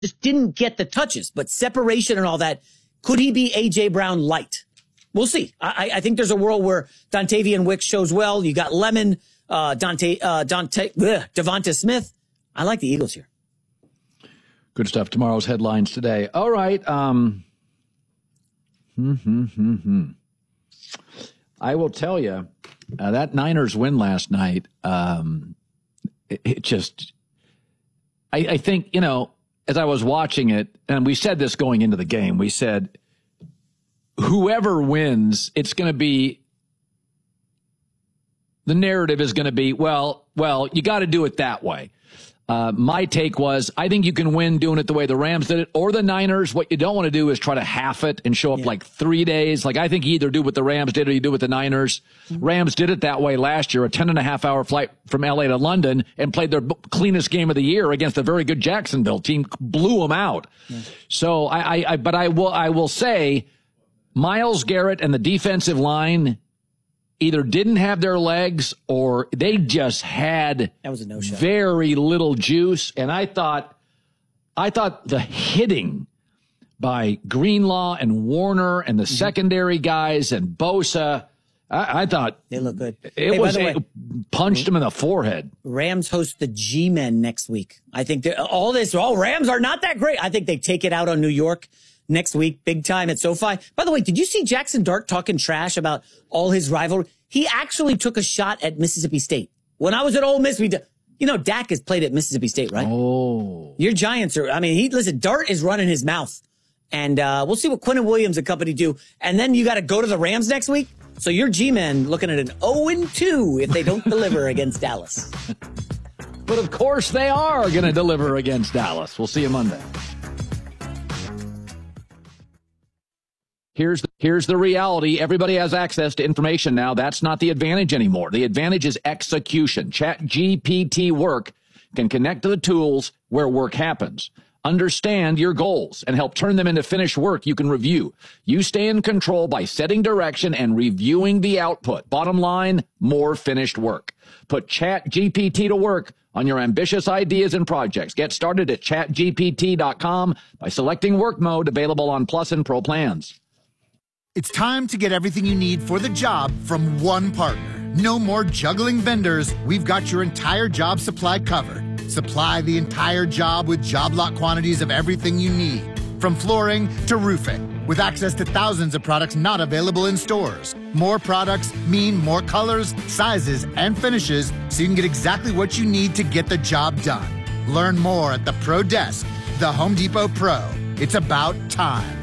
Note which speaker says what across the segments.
Speaker 1: just didn't get the touches, but separation and all that. Could he be A.J. Brown light? We'll see. I think there's a world where Dontavian Wicks shows well. You got Lemon, Devonta Smith. I like the Eagles here.
Speaker 2: Good stuff. Tomorrow's headlines today. All right. I will tell you, that Niners win last night, it just, I think, you know, as I was watching it, and we said this going into the game, we said, whoever wins, it's going to be, the narrative is going to be, well, you got to do it that way. My take was, I think you can win doing it the way the Rams did it, or the Niners. What you don't want to do is try to half it and show up like 3 days. Like, I think you either do what the Rams did or you do what the Niners. Rams did it that way last year, a 10.5-hour flight from L.A. to London, and played their cleanest game of the year against a very good Jacksonville team, blew them out. So but I will say, Myles Garrett and the defensive line either didn't have their legs or they just had very little juice. And I thought the hitting by Greenlaw and Warner and the secondary guys and Bosa, I thought
Speaker 1: they look good.
Speaker 2: It punched him in the forehead.
Speaker 1: Rams host the G-Men next week. I think Rams are not that great. I think they take it out on New York next week, big time at SoFi. By the way, did you see Jackson Dart talking trash about all his rivalry? He actually took a shot at Mississippi State. When I was at Ole Miss, Dak has played at Mississippi State, right?
Speaker 2: Oh.
Speaker 1: Your Giants are, listen, Dart is running his mouth. And we'll see what Quinnen Williams and company do. And then you got to go to the Rams next week. So your G-Men looking at an 0-2 if they don't deliver against Dallas.
Speaker 2: But of course they are going to deliver against Dallas. We'll see you Monday. Here's the reality. Everybody has access to information now. That's not the advantage anymore. The advantage is execution. ChatGPT Work can connect to the tools where work happens. Understand your goals and help turn them into finished work you can review. You stay in control by setting direction and reviewing the output. Bottom line, more finished work. Put ChatGPT to work on your ambitious ideas and projects. Get started at chatgpt.com by selecting work mode, available on Plus and Pro plans.
Speaker 3: It's time to get everything you need for the job from one partner. No more juggling vendors. We've got your entire job supply covered. Supply the entire job with job lot quantities of everything you need, from flooring to roofing, with access to thousands of products not available in stores. More products mean more colors, sizes, and finishes, so you can get exactly what you need to get the job done. Learn more at the Pro Desk, the Home Depot Pro. It's about time.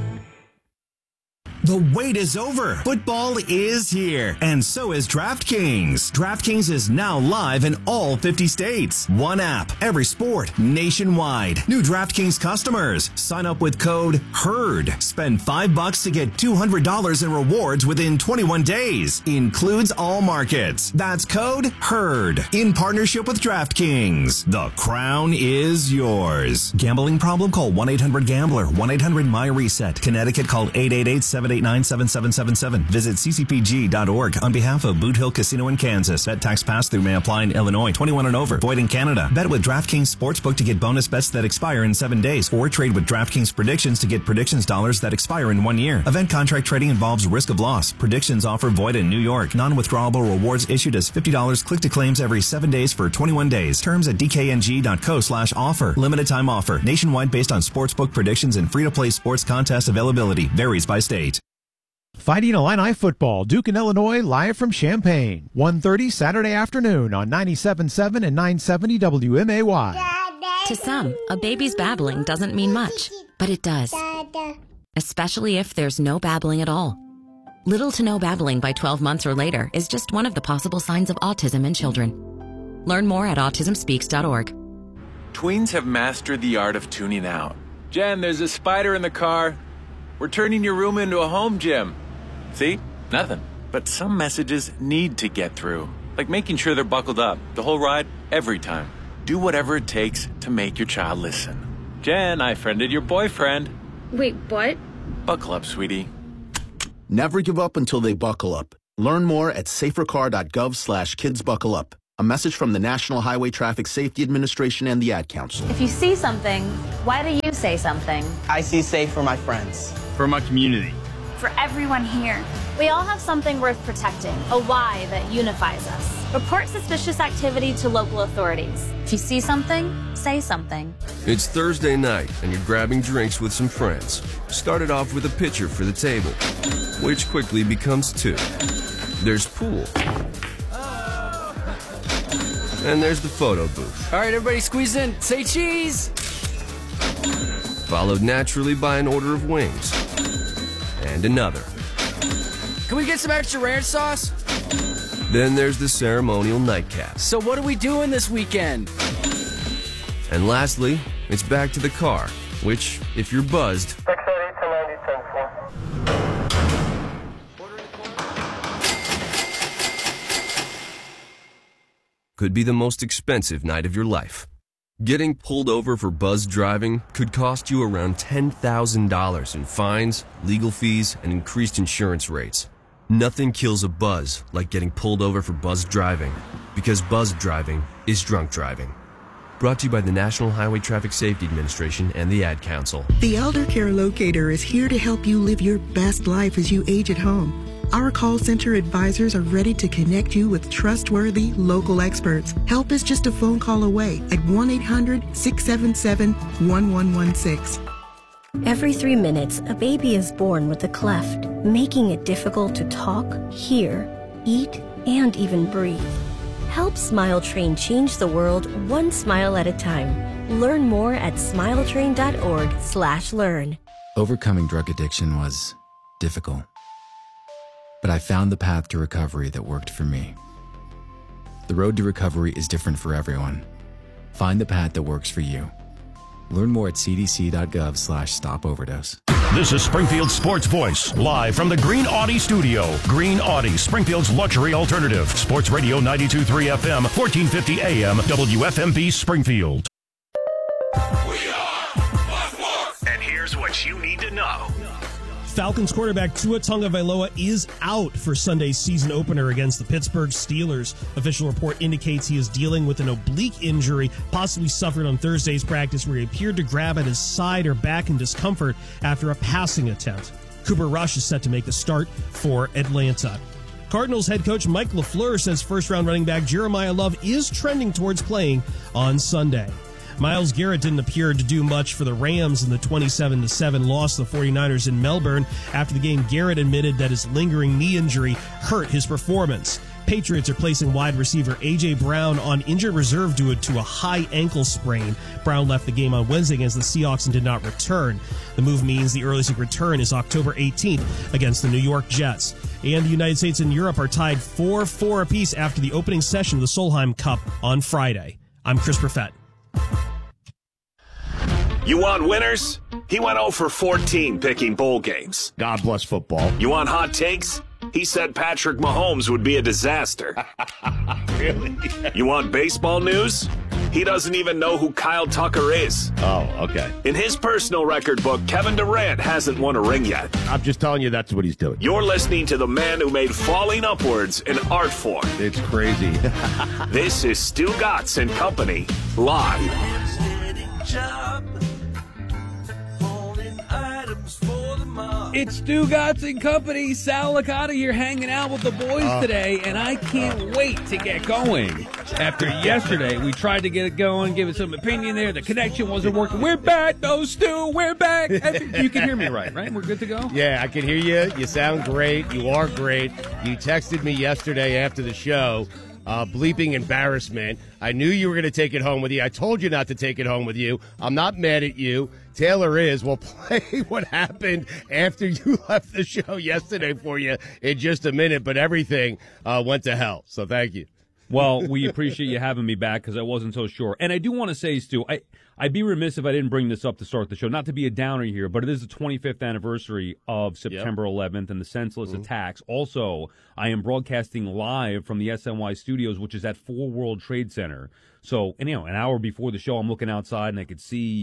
Speaker 4: The wait is over. Football is here, and so is DraftKings. DraftKings is now live in all 50 states. One app, every sport, nationwide. New DraftKings customers, sign up with code HERD. Spend $5 to get $200 in rewards within 21 days. Includes all markets. That's code HERD. In partnership with DraftKings. The crown is yours. Gambling problem? Call 1-800-GAMBLER. 1-800-MY-RESET. Connecticut, call 888-789-7777. Visit ccpg.org on behalf of Boot Hill Casino in Kansas. Bet tax pass-through may apply in Illinois. 21 and over. Void in Canada. Bet with DraftKings Sportsbook to get bonus bets that expire in 7 days. Or trade with DraftKings Predictions to get predictions dollars that expire in 1 year. Event contract trading involves risk of loss. Predictions offer void in New York. Non-withdrawable rewards issued as $50 click to claims every 7 days for 21 days. Terms at dkng.co/offer. Limited time offer. Nationwide based on sportsbook predictions and free-to-play sports contest availability. Varies by state.
Speaker 5: Fighting Illini football, Duke and Illinois, live from Champaign. 1:30 Saturday afternoon on 97.7 and 970 WMAY.
Speaker 6: To some, a baby's babbling doesn't mean much, but it does. Especially if there's no babbling at all. Little to no babbling by 12 months or later is just one of the possible signs of autism in children. Learn more at autismspeaks.org.
Speaker 7: Tweens have mastered the art of tuning out. Jen, there's a spider in the car. We're turning your room into a home gym. See? Nothing. But some messages need to get through. Like making sure they're buckled up the whole ride, every time. Do whatever it takes to make your child listen. Jen, I friended your boyfriend.
Speaker 8: Wait, what?
Speaker 7: Buckle up, sweetie.
Speaker 9: Never give up until they buckle up. Learn more at safercar.gov/kidsbuckleup.
Speaker 8: A message from the National Highway Traffic Safety Administration and the Ad Council.
Speaker 9: If you see something, why do you say something?
Speaker 10: I see safe for my friends.
Speaker 11: For my community.
Speaker 12: For everyone here. We all have something worth protecting, a why that unifies us. Report suspicious activity to local authorities.
Speaker 9: If you see something, say something.
Speaker 13: It's Thursday night and you're grabbing drinks with some friends. Started off with a pitcher for the table, which quickly becomes 2. There's pool. And there's the photo booth.
Speaker 14: All right, everybody squeeze in. Say cheese!
Speaker 13: Followed naturally by an order of wings. And another.
Speaker 14: Can we get some extra ranch sauce?
Speaker 13: Then there's the ceremonial nightcap.
Speaker 14: So what are we doing this weekend?
Speaker 13: And lastly, it's back to the car, which, if you're buzzed, could be the most expensive night of your life. Getting pulled over for buzz driving could cost you around $10,000 in fines, legal fees, and increased insurance rates. Nothing kills a buzz like getting pulled over for buzz driving, because buzz driving is drunk driving. Brought to you by the National Highway Traffic Safety Administration and the Ad Council.
Speaker 15: The Elder Care Locator is here to help you live your best life as you age at home. Our call center advisors are ready to connect you with trustworthy local experts. Help is just a phone call away at 1-800-677-1116.
Speaker 16: Every 3 minutes, a baby is born with a cleft, making it difficult to talk, hear, eat, and even breathe. Help Smile Train change the world one smile at a time. Learn more at smiletrain.org/learn.
Speaker 17: Overcoming drug addiction was difficult. But I found the path to recovery that worked for me. The road to recovery is different for everyone. Find the path that works for you. Learn more at cdc.gov/stopoverdose.
Speaker 18: This is Springfield's Sports Voice, live from the Green Audi studio. Green Audi, Springfield's luxury alternative. Sports Radio 92.3 FM, 1450 AM, WFMB Springfield.
Speaker 19: We are Buffalo. And here's what you need to know.
Speaker 20: Falcons quarterback Tua Tagovailoa is out for Sunday's season opener against the Pittsburgh Steelers. Official report indicates he is dealing with an oblique injury, possibly suffered on Thursday's practice, where he appeared to grab at his side or back in discomfort after a passing attempt. Cooper Rush is set to make the start for Atlanta. Cardinals head coach Mike LaFleur says first-round running back Jeremiah Love is trending towards playing on Sunday. Myles Garrett didn't appear to do much for the Rams in the 27-7 loss to the 49ers in Melbourne. After the game, Garrett admitted that his lingering knee injury hurt his performance. Patriots are placing wide receiver A.J. Brown on injured reserve due to a high ankle sprain. Brown left the game on Wednesday against the Seahawks and did not return. The move means the earliest he can return is October 18th against the New York Jets. And the United States and Europe are tied 4-4 apiece after the opening session of the Solheim Cup on Friday. I'm Chris Perfett.
Speaker 19: You want winners? He went 0 for 14 picking bowl games.
Speaker 18: God bless football.
Speaker 19: You want hot takes? He said Patrick Mahomes would be a disaster.
Speaker 18: Really?
Speaker 19: You want baseball news? He doesn't even know who Kyle Tucker is.
Speaker 18: Oh, okay.
Speaker 19: In his personal record book, Kevin Durant hasn't won a ring yet.
Speaker 18: I'm just telling you that's what he's doing.
Speaker 19: You're listening to the man who made falling upwards an art form.
Speaker 18: It's crazy.
Speaker 19: This is Stu Gatz and Company, live.
Speaker 2: It's Stu Gatz and Company. Sal Licata here hanging out with the boys today, and I can't wait to get going. After yesterday, we tried to get it going, give it some opinion there. The connection wasn't working. We're back, though, Stu. We're back. You can hear me right? We're good to go?
Speaker 21: Yeah, I can hear you. You sound great. You are great. You texted me yesterday after the show. Bleeping embarrassment. I knew you were going to take it home with you. I told you not to take it home with you. I'm not mad at you. Taylor is. We'll play what happened after you left the show yesterday for you in just a minute, but everything went to hell. So thank you.
Speaker 22: Well, we appreciate you having me back because I wasn't so sure. And I do want to say, Stu, I'd be remiss if I didn't bring this up to start the show. Not to be a downer here, but it is the 25th anniversary of September 11th and the senseless attacks. Also, I am broadcasting live from the SNY studios, which is at 4 World Trade Center. So, an hour before the show, I'm looking outside and I could see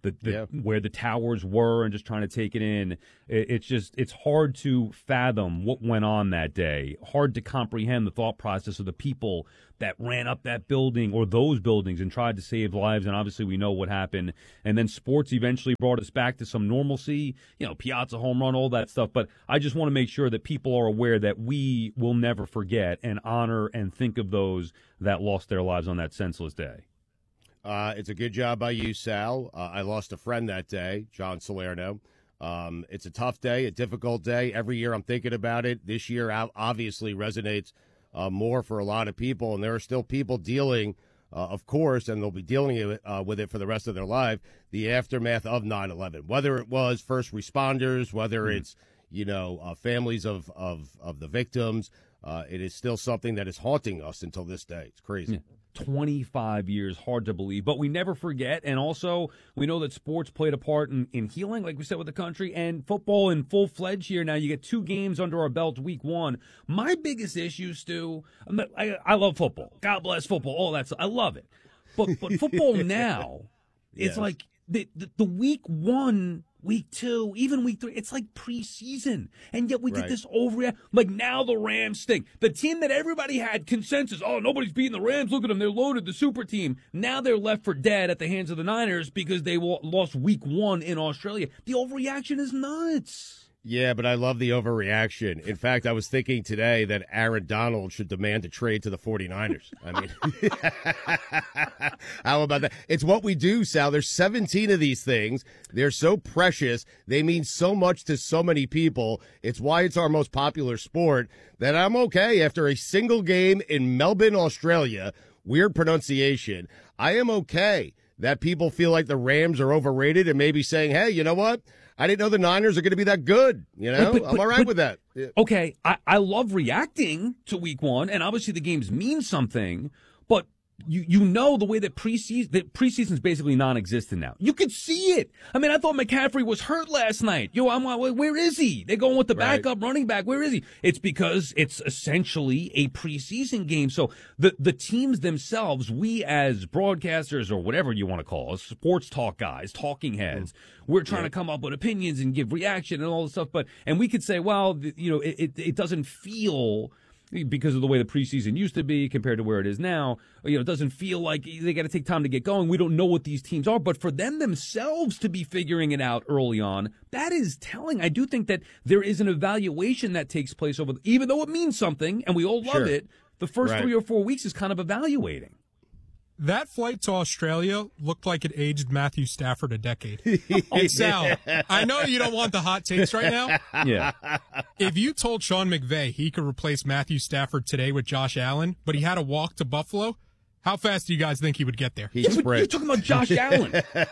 Speaker 22: where the towers were and just trying to take it in. It's hard to fathom what went on that day. Hard to comprehend the thought process of the people that ran up that building or those buildings and tried to save lives. And obviously we know what happened. And then sports eventually brought us back to some normalcy, Piazza home run, all that stuff. But I just want to make sure that people are aware that we will never forget and honor and think of those that lost their lives on that senseless day.
Speaker 21: It's a good job by you, Sal. I lost a friend that day, John Salerno. It's a tough day, a difficult day. Every year I'm thinking about it. This year obviously resonates more for a lot of people, and there are still people dealing, of course, and they'll be dealing with it for the rest of their life, the aftermath of 9/11. Whether it was first responders, whether it's families of the victims, it is still something that is haunting us until this day. It's crazy.
Speaker 22: Yeah. 25 years, hard to believe, but we never forget. And also, we know that sports played a part in healing, like we said, with the country, and football in full-fledged here. Now, you get 2 games under our belt week 1. My biggest issue, Stu, I love football. God bless football, all that stuff. I love it. But football now, it's like the week 1, week 2, even week 3, it's like preseason. And yet we get this overreact. Like now the Rams stink. The team that everybody had consensus, nobody's beating the Rams. Look at them. They're loaded, the super team. Now they're left for dead at the hands of the Niners because they lost week 1 in Australia. The overreaction is nuts.
Speaker 21: Yeah, but I love the overreaction. In fact, I was thinking today that Aaron Donald should demand a trade to the 49ers. I mean, how about that? It's what we do, Sal. There's 17 of these things. They're so precious. They mean so much to so many people. It's why it's our most popular sport that I'm okay after a single game in Melbourne, Australia. Weird pronunciation. I am okay that people feel like the Rams are overrated and maybe saying, hey, you know what? I didn't know the Niners are going to be that good. I'm all right with that. Yeah.
Speaker 22: Okay, I love reacting to week 1, and obviously the games mean something, but you know the way that preseason is basically non-existent now. You could see it. I mean, I thought McCaffrey was hurt last night. I'm like, where is he? They're going with the backup running back. Where is he? It's because it's essentially a preseason game. So the teams themselves, we as broadcasters or whatever you want to call us, sports talk guys, talking heads, we're trying to come up with opinions and give reaction and all this stuff. And we could say, well, it doesn't feel, because of the way the preseason used to be compared to where it is now, it doesn't feel like they got to take time to get going. We don't know what these teams are, but for them themselves to be figuring it out early on, that is telling. I do think that there is an evaluation that takes place even though it means something and we all love it, the first 3 or 4 weeks is kind of evaluating.
Speaker 1: That flight to Australia looked like it aged Matthew Stafford a decade. Sal, I know you don't want the hot takes right now.
Speaker 22: Yeah.
Speaker 1: If you told Sean McVay he could replace Matthew Stafford today with Josh Allen, but he had to walk to Buffalo, how fast do you guys think he would get there?
Speaker 22: You're talking about Josh Allen.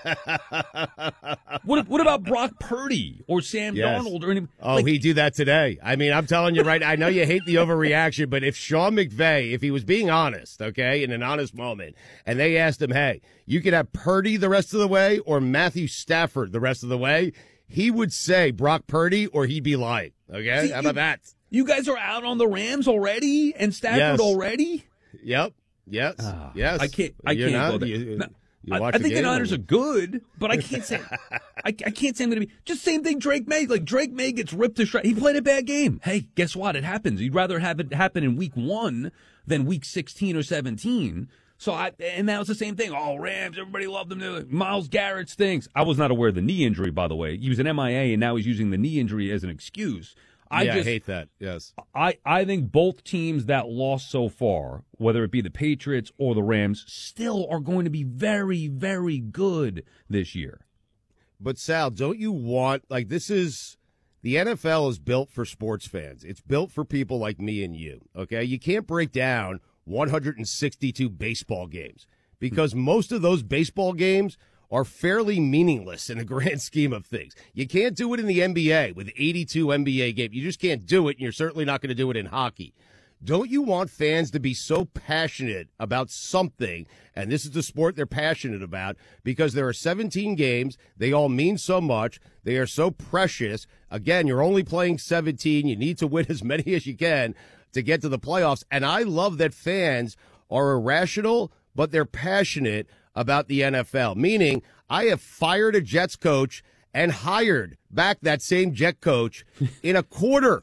Speaker 22: What about Brock Purdy or Sam Darnold? Or any,
Speaker 21: he'd do that today. I mean, I'm telling you right now, I know you hate the overreaction, but if Sean McVay, if he was being honest, okay, in an honest moment, and they asked him, hey, you could have Purdy the rest of the way or Matthew Stafford the rest of the way, he would say Brock Purdy or he'd be lying. Okay? How about that?
Speaker 22: You guys are out on the Rams already and Stafford already?
Speaker 21: Yep. Yes. Yes.
Speaker 22: I can't go there. I think the Niners are good, but I can't say I can't say I'm going to be just same thing. Drake May, Drake May gets ripped to shreds. He played a bad game. Hey, guess what? It happens. You'd rather have it happen in week 1 than week 16 or 17. And that was the same thing. Oh, Rams, everybody loved them. Myles Garrett stinks. I was not aware of the knee injury, by the way. He was an MIA, and now he's using the knee injury as an excuse. I
Speaker 21: hate that. Yes.
Speaker 22: I think both teams that lost so far, whether it be the Patriots or the Rams, still are going to be very, very good this year.
Speaker 21: But Sal, don't you want, the NFL is built for sports fans. It's built for people like me and you. Okay. You can't break down 162 baseball games because most of those baseball games are fairly meaningless in the grand scheme of things. You can't do it in the NBA with 82 NBA games. You just can't do it, and you're certainly not going to do it in hockey. Don't you want fans to be so passionate about something, and this is the sport they're passionate about, because there are 17 games, they all mean so much, they are so precious. Again, you're only playing 17, you need to win as many as you can to get to the playoffs, and I love that fans are irrational, but they're passionate about the NFL, meaning I have fired a Jets coach and hired back that same Jet coach in a quarter.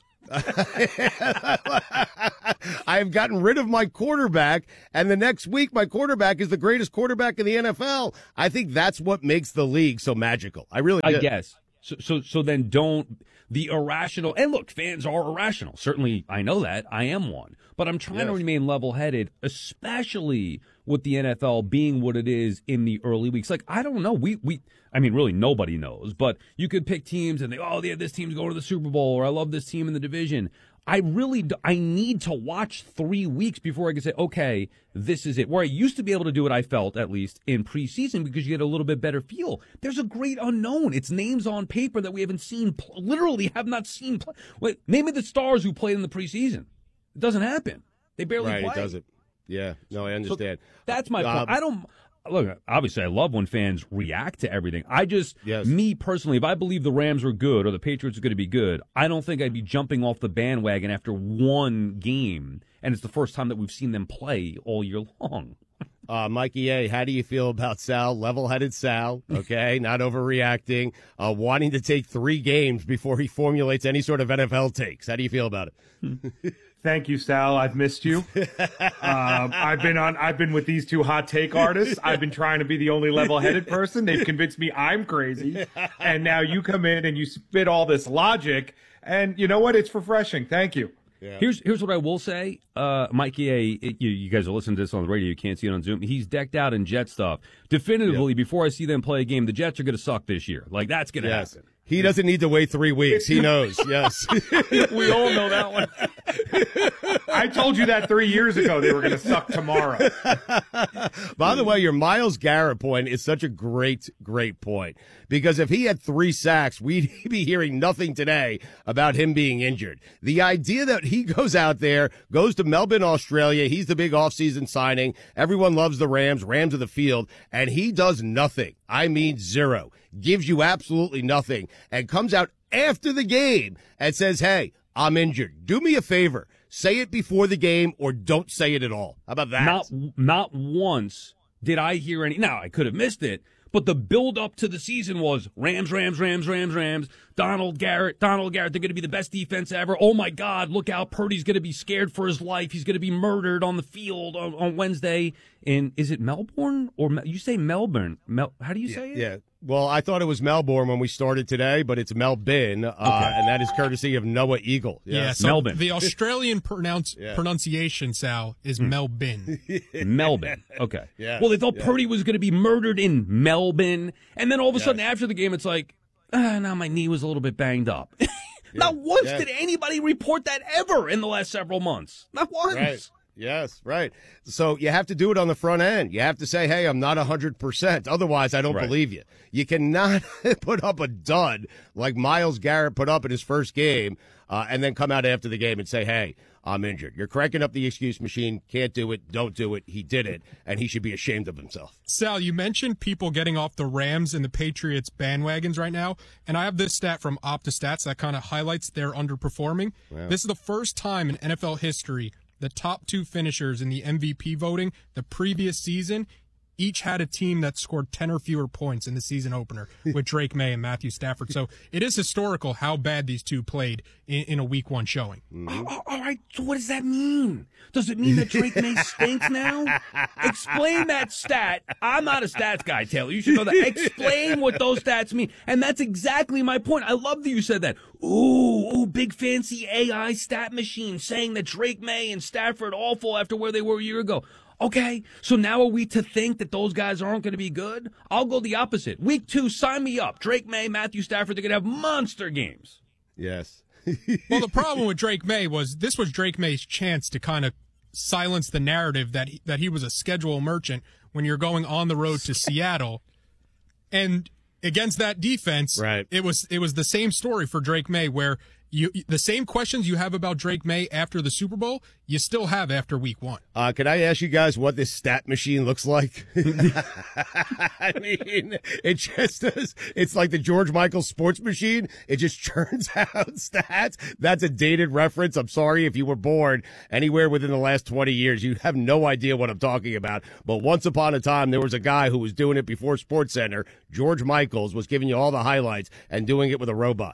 Speaker 21: I've gotten rid of my quarterback, and the next week my quarterback is the greatest quarterback in the NFL. I think that's what makes the league so magical. I really do.
Speaker 22: I guess. So then don't the irrational, and look, fans are irrational. Certainly I know that. I am one. But I'm trying to remain level-headed, especially with the NFL being what it is in the early weeks. Like, I don't know. I mean, really nobody knows, but you could pick teams and this team's going to the Super Bowl, or I love this team in the division. I need to watch 3 weeks before I can say, okay, this is it. Where I used to be able to do it, I felt, at least, in preseason because you get a little bit better feel. There's a great unknown. It's names on paper that we haven't seen, literally have not seen play. Wait, name me the stars who played in the preseason. It doesn't happen. They barely play.
Speaker 21: Right, it doesn't. Yeah, no, I understand.
Speaker 22: So that's my point. Look, obviously, I love when fans react to everything. Me personally, if I believe the Rams are good or the Patriots are going to be good, I don't think I'd be jumping off the bandwagon after one game, and it's the first time that we've seen them play all year long.
Speaker 21: Mikey A., how do you feel about Sal? Level-headed Sal, okay, not overreacting, wanting to take 3 games before he formulates any sort of NFL takes. How do you feel about it?
Speaker 3: Thank you, Sal. I've missed you. I've been with these 2 hot take artists. I've been trying to be the only level-headed person. They've convinced me I'm crazy. And now you come in and you spit all this logic. And you know what? It's refreshing. Thank you.
Speaker 22: Yeah. Here's what I will say. Mikey A., you guys are listening to this on the radio. You can't see it on Zoom. He's decked out in Jet stuff. Definitively, before I see them play a game, the Jets are going to suck this year. Like, that's going to happen.
Speaker 21: He doesn't need to wait 3 weeks. He knows. Yes.
Speaker 22: We all know that one.
Speaker 3: I told you that 3 years ago they were going to suck tomorrow.
Speaker 21: By the way, your Myles Garrett point is such a great point. Because if he had 3 sacks, we'd be hearing nothing today about him being injured. The idea that he goes out there, goes to Melbourne, Australia, he's the big offseason signing, everyone loves the Rams of the field, and he does nothing. I mean zero. Gives you absolutely nothing, and comes out after the game and says, hey, I'm injured. Do me a favor. Say it before the game or don't say it at all. How about that?
Speaker 22: Not once did I hear any. Now, I could have missed it, but the build-up to the season was Rams. Donald Garrett, they're going to be the best defense ever. Oh, my God, look out. Purdy's going to be scared for his life. He's going to be murdered on the field on Wednesday. Is it Melbourne? Or you say Melbourne. How do you say it?
Speaker 21: Yeah. Well, I thought it was Melbourne when we started today, but it's Melbourne, and that is courtesy of Noah Eagle.
Speaker 1: Yeah, so Melbourne. The Australian pronunciation, Sal, is Melbourne.
Speaker 22: Melbourne. Okay.
Speaker 21: Yeah.
Speaker 22: Well, they thought Purdy was going to be murdered in Melbourne, and then all of a sudden after the game, it's like, now my knee was a little bit banged up. Not once did anybody report that ever in the last several months. Not once.
Speaker 21: Right. Yes, right. So you have to do it on the front end. You have to say, hey, I'm not 100%. Otherwise, I don't believe you. You cannot put up a dud like Myles Garrett put up in his first game and then come out after the game and say, hey, I'm injured. You're cranking up the excuse machine. Can't do it. Don't do it. He did it, and he should be ashamed of himself.
Speaker 1: Sal, you mentioned people getting off the Rams and the Patriots bandwagons right now, and I have this stat from OptaStats that kind of highlights their underperforming. Wow. This is the first time in NFL history the top 2 finishers in the MVP voting the previous season each had a team that scored 10 or fewer points in the season opener with Drake May and Matthew Stafford. So it is historical how bad these two played in a week 1 showing.
Speaker 22: Mm-hmm. All right, so what does that mean? Does it mean that Drake May stinks now? Explain that stat. I'm not a stats guy, Taylor. You should know that. Explain what those stats mean. And that's exactly my point. I love that you said that. Ooh, big fancy AI stat machine saying that Drake May and Stafford awful after where they were a year ago. Okay, so now are we to think that those guys aren't going to be good? I'll go the opposite. Week 2, sign me up. Drake May, Matthew Stafford, they're going to have monster games.
Speaker 21: Yes.
Speaker 1: Well, the problem with Drake May was this was Drake May's chance to kind of silence the narrative that he was a schedule merchant when you're going on the road to Seattle. And against that defense, it was the same story for Drake May where the same questions you have about Drake May after the Super Bowl, you still have after week 1.
Speaker 21: Can I ask you guys what this stat machine looks like? I mean, it just does. It's like the George Michael sports machine. It just churns out stats. That's a dated reference. I'm sorry if you were born anywhere within the last 20 years. You have no idea what I'm talking about. But once upon a time, there was a guy who was doing it before SportsCenter. George Michaels was giving you all the highlights and doing it with a robot.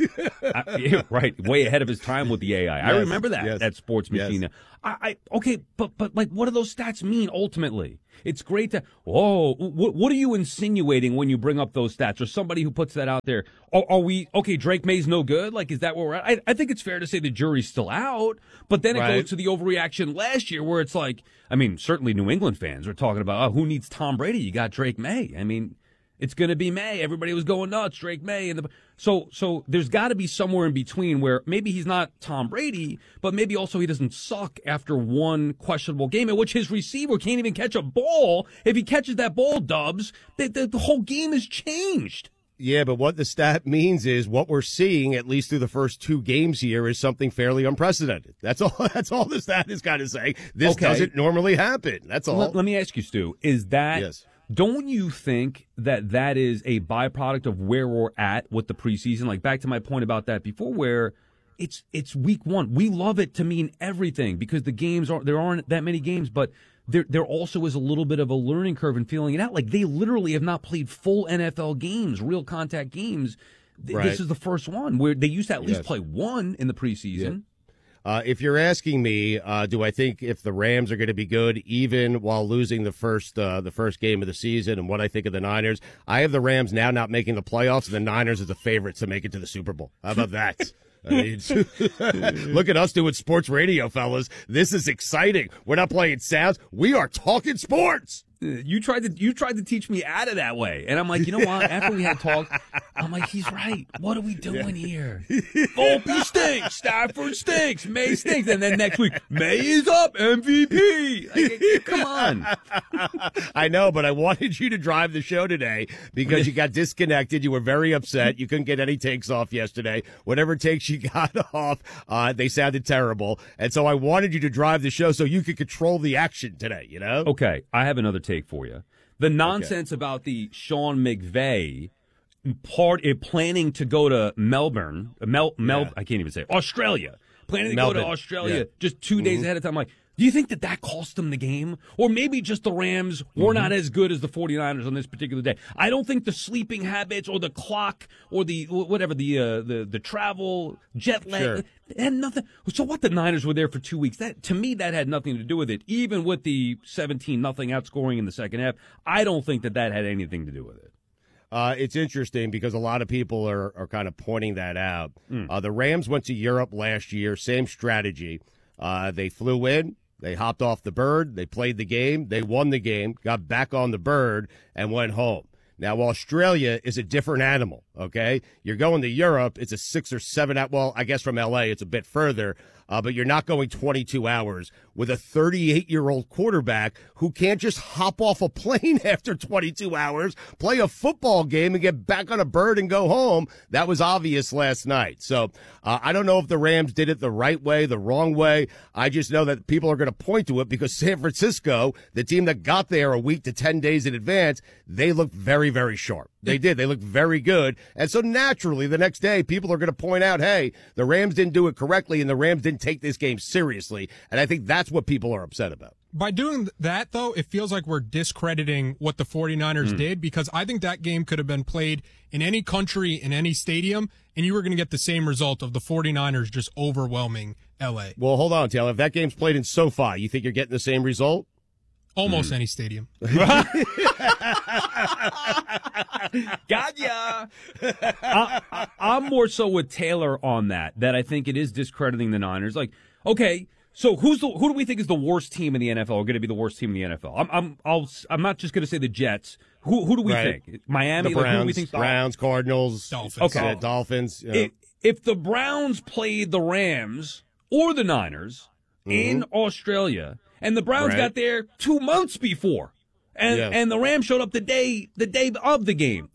Speaker 22: Yeah, right, way ahead of his time with the AI. I remember that sports machine.
Speaker 21: Yes.
Speaker 22: Okay, but like, what do those stats mean ultimately? It's great to. What are you insinuating when you bring up those stats, or somebody who puts that out there? Are we okay? Drake May's no good. Like, is that where we're at? I think it's fair to say the jury's still out, but then it goes to the overreaction last year, where it's like, I mean, certainly New England fans are talking about, who needs Tom Brady? You got Drake May. I mean, it's going to be May. Everybody was going nuts. Drake May. So there's got to be somewhere in between where maybe he's not Tom Brady, but maybe also he doesn't suck after one questionable game in which his receiver can't even catch a ball. If he catches that ball, Dubs, the whole game has changed.
Speaker 21: Yeah, but what the stat means is what we're seeing, at least through the first 2 games here, is something fairly unprecedented. That's all. That's all the stat is kind of saying. This doesn't normally happen. That's all.
Speaker 22: Let me ask you, Stu, is that...
Speaker 21: Yes.
Speaker 22: Don't you think that is a byproduct of where we're at with the preseason? Like, back to my point about that before, where it's week 1. We love it to mean everything because the games there aren't that many games, but there also is a little bit of a learning curve in feeling it out. Like, they literally have not played full NFL games, real contact games. This is the first one where they used to at least play one in the preseason.
Speaker 21: Yeah. If you're asking me, do I think if the Rams are going to be good even while losing the first game of the season, and what I think of the Niners, I have the Rams now not making the playoffs, and the Niners as the favorites to make it to the Super Bowl. How about that? I mean, look at us doing sports radio, fellas. This is exciting. We're not playing sounds. We are talking sports.
Speaker 22: You tried to teach me out of that way, and I'm like, you know what? After we had talked, I'm like, he's right. What are we doing here? Volpe stinks, Stafford stinks, May stinks, and then next week, May is up, MVP. Like, come on.
Speaker 21: I know, but I wanted you to drive the show today because you got disconnected. You were very upset. You couldn't get any takes off yesterday. Whatever takes you got off, they sounded terrible, and so I wanted you to drive the show so you could control the action today. You know?
Speaker 22: Okay, I have another take for you. The nonsense about the Sean McVay planning to go to Melbourne, I can't even say it, Australia, planning to go to Australia just 2 days ahead of time. I'm like, do you think that cost them the game? Or maybe just the Rams were not as good as the 49ers on this particular day. I don't think the sleeping habits or the clock or the whatever, the travel, jet lag, had nothing. So what, the Niners were there for 2 weeks. That, to me, that had nothing to do with it. Even with the 17-0 outscoring in the second half, I don't think that had anything to do with it.
Speaker 21: It's interesting because a lot of people are kind of pointing that out. The Rams went to Europe last year, same strategy. They flew in. They hopped off the bird. They played the game. They won the game, got back on the bird, and went home. Now, Australia is a different animal, okay? You're going to Europe. It's a 6 or 7 hour. Well, I guess from L.A. it's a bit further, but you're not going 22 hours with a 38-year-old quarterback who can't just hop off a plane after 22 hours, play a football game, and get back on a bird and go home. That was obvious last night. So I don't know if the Rams did it the right way, the wrong way. I just know that people are going to point to it because San Francisco, the team that got there a week to 10 days in advance, they looked very, very sharp. They did. They looked very good. And so naturally, the next day, people are going to point out, hey, the Rams didn't do it correctly and the Rams didn't take this game seriously. And I think that's what people are upset about.
Speaker 1: By doing that, though, it feels like we're discrediting what the 49ers did, because I think that game could have been played in any country, in any stadium, and you were going to get the same result of the 49ers just overwhelming L.A.
Speaker 21: Well, hold on, Taylor. If that game's played in SoFi, you think you're getting the same result?
Speaker 1: Almost any stadium.
Speaker 22: Got ya. I'm more so with Taylor on that I think it is discrediting the Niners. Like, okay, so who do we think is the worst team in the NFL, or going to be the worst team in the NFL? I'm not just going to say the Jets. Who do we think? Miami,
Speaker 21: the Browns,
Speaker 22: who do we think?
Speaker 21: Browns, Cardinals,
Speaker 1: Dolphins.
Speaker 21: Okay, Dolphins. You know.
Speaker 22: If the Browns played the Rams or the Niners in Australia, and the Browns got there 2 months before, and the Rams showed up the day of the game. Like,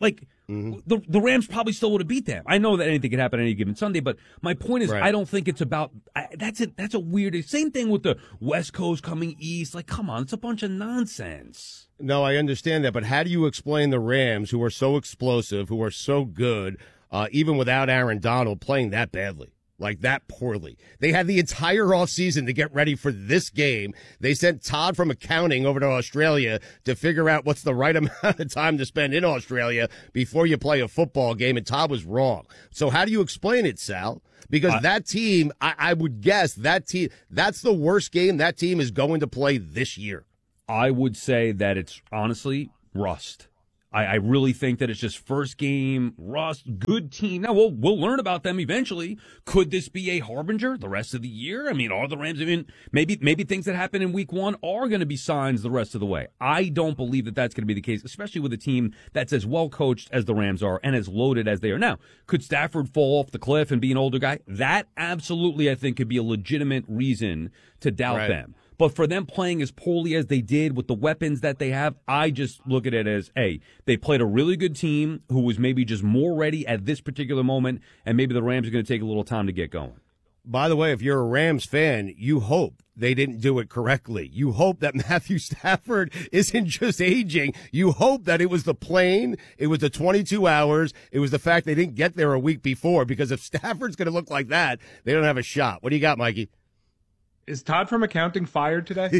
Speaker 22: the Rams probably still would have beat them. I know that anything can happen on any given Sunday, but my point is, I don't think it's about that's a weird. Same thing with the West Coast coming east. Like, come on, it's a bunch of nonsense.
Speaker 21: No, I understand that, but how do you explain the Rams, who are so explosive, who are so good, even without Aaron Donald, playing that badly? Like that poorly. They had the entire offseason to get ready for this game. They sent Todd from accounting over to Australia to figure out what's the right amount of time to spend in Australia before you play a football game, and Todd was wrong. So how do you explain it, Sal? Because that team, I would guess that team, that's the worst game that team is going to play this year.
Speaker 22: I would say that it's honestly rust. I really think that it's just first game, rust, good team. Now, we'll learn about them eventually. Could this be a harbinger the rest of the year? I mean, are the Rams, maybe things that happen in week one are going to be signs the rest of the way. I don't believe that that's going to be the case, especially with a team that's as well coached as the Rams are and as loaded as they are now. Could Stafford fall off the cliff and be an older guy? That absolutely, I think, could be a legitimate reason to doubt them. But for them playing as poorly as they did with the weapons that they have, I just look at it as, hey, they played a really good team who was maybe just more ready at this particular moment, and maybe the Rams are going to take a little time to get going.
Speaker 21: By the way, if you're a Rams fan, you hope they didn't do it correctly. You hope that Matthew Stafford isn't just aging. You hope that it was the plane, it was the 22 hours, it was the fact they didn't get there a week before, because if Stafford's going to look like that, they don't have a shot. What do you got, Mikey?
Speaker 3: Is Todd from accounting fired today?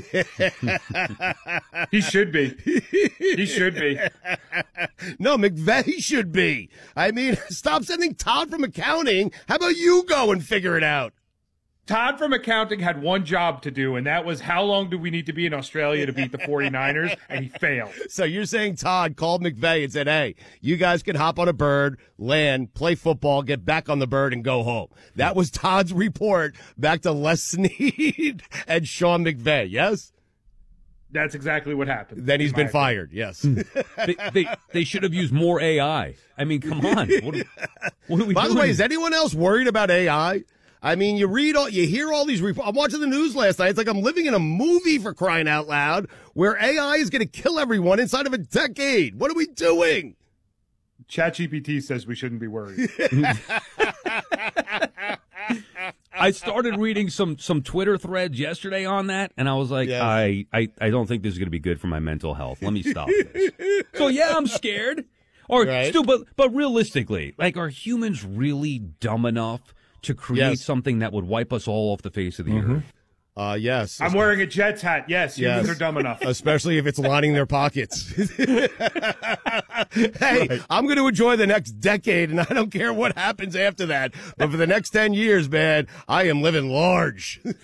Speaker 3: He should be. He should be.
Speaker 21: No, McVay should be. I mean, stop sending Todd from accounting. How about you go and figure it out?
Speaker 3: Todd from accounting had one job to do, and that was how long do we need to be in Australia to beat the 49ers, and he failed.
Speaker 21: So you're saying Todd called McVay and said, hey, you guys can hop on a bird, land, play football, get back on the bird, and go home. That was Todd's report back to Les Snead and Sean McVay, yes?
Speaker 3: That's exactly what happened.
Speaker 21: Then he's been fired, yes.
Speaker 22: They should have used more AI. I mean, come on. What are we doing?
Speaker 21: By the way, is anyone else worried about AI? I mean, you hear all these reports. I'm watching the news last night. It's like I'm living in a movie, for crying out loud, where AI is going to kill everyone inside of a decade. What are we doing?
Speaker 3: ChatGPT says we shouldn't be worried.
Speaker 22: I started reading some Twitter threads yesterday on that, and I was like, yes. I don't think this is going to be good for my mental health. Let me stop this. So, yeah, I'm scared. Or, right. Stu, but realistically, like, are humans really dumb enough to create something that would wipe us all off the face of the earth?
Speaker 21: Yes.
Speaker 3: I'm wearing a Jets hat. Yes, humans are dumb enough.
Speaker 21: Especially if it's lining their pockets. Hey, right. I'm going to enjoy the next decade, and I don't care what happens after that. But for the next 10 years, man, I am living large.
Speaker 22: Oh,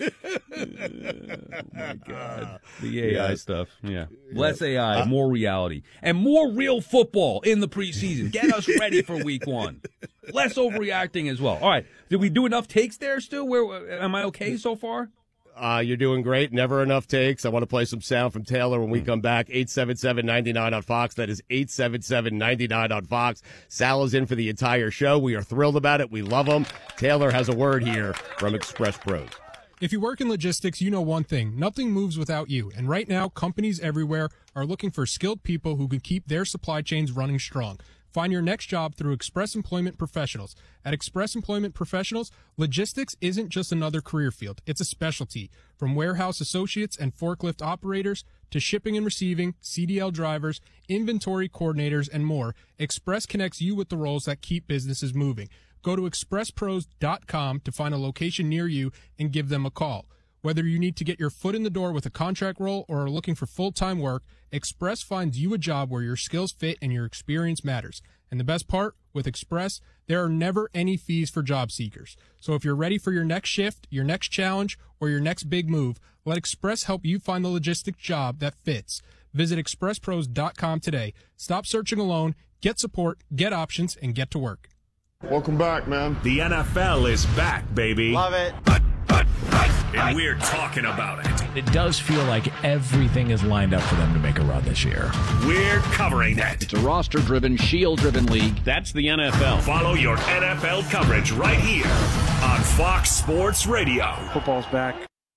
Speaker 22: my God. The AI stuff. Yeah. Less AI, more reality. And more real football in the preseason. Get us ready for week one. Less overreacting as well. All right. Did we do enough takes there, Stu? Am I okay so far?
Speaker 21: You're doing great. Never enough takes. I want to play some sound from Taylor when we come back. 877-99 on Fox. That is 877-99 on Fox. Sal is in for the entire show. We are thrilled about it. We love him. Taylor has a word here from Express Pros.
Speaker 1: If you work in logistics, you know one thing. Nothing moves without you. And right now, companies everywhere are looking for skilled people who can keep their supply chains running strong. Find your next job through Express Employment Professionals. At Express Employment Professionals, logistics isn't just another career field. It's a specialty. From warehouse associates and forklift operators to shipping and receiving, CDL drivers, inventory coordinators, and more, Express connects you with the roles that keep businesses moving. Go to expresspros.com to find a location near you and give them a call. Whether you need to get your foot in the door with a contract role or are looking for full-time work, Express finds you a job where your skills fit and your experience matters. And the best part, with Express, there are never any fees for job seekers. So if you're ready for your next shift, your next challenge, or your next big move, let Express help you find the logistics job that fits. Visit expresspros.com today. Stop searching alone, get support, get options, and get to work.
Speaker 4: Welcome back, man.
Speaker 19: The NFL is back, baby.
Speaker 4: Love it.
Speaker 19: And we're talking about it.
Speaker 11: It does feel like everything is lined up for them to make a run this year.
Speaker 19: We're covering it.
Speaker 2: It's a roster-driven, shield-driven league.
Speaker 19: That's the NFL. Follow your NFL coverage right here on Fox Sports Radio.
Speaker 3: Football's back.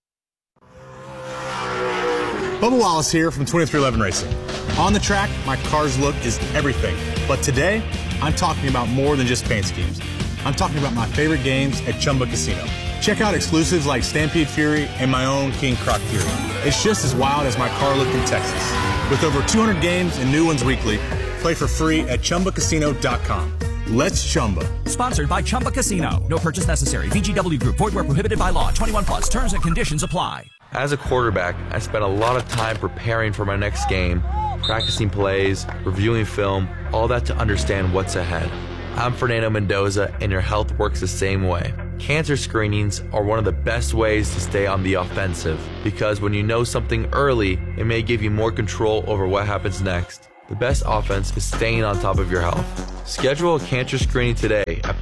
Speaker 23: Bubba Wallace here from 2311 Racing. On the track, my car's look is everything. But today,
Speaker 5: I'm talking about more than just paint schemes. I'm talking about my favorite games at Chumba Casino. Check out exclusives like Stampede Fury and my own King Croc Fury. It's just as wild as my car looked in Texas. With over 200 games and new ones weekly, play for free at ChumbaCasino.com. Let's Chumba.
Speaker 6: Sponsored by Chumba Casino. No purchase necessary. VGW Group. Void where prohibited by law. 21 plus. Terms and conditions apply.
Speaker 23: As a quarterback, I spent a lot of time preparing for my next game, practicing plays, reviewing film, all that to understand what's ahead. I'm Fernando Mendoza, and your health works the same way. Cancer screenings are one of the best ways to stay on the offensive, because when you know something early, it may give you more control over what happens next. The best offense is staying on top of your health. Schedule a cancer screening today at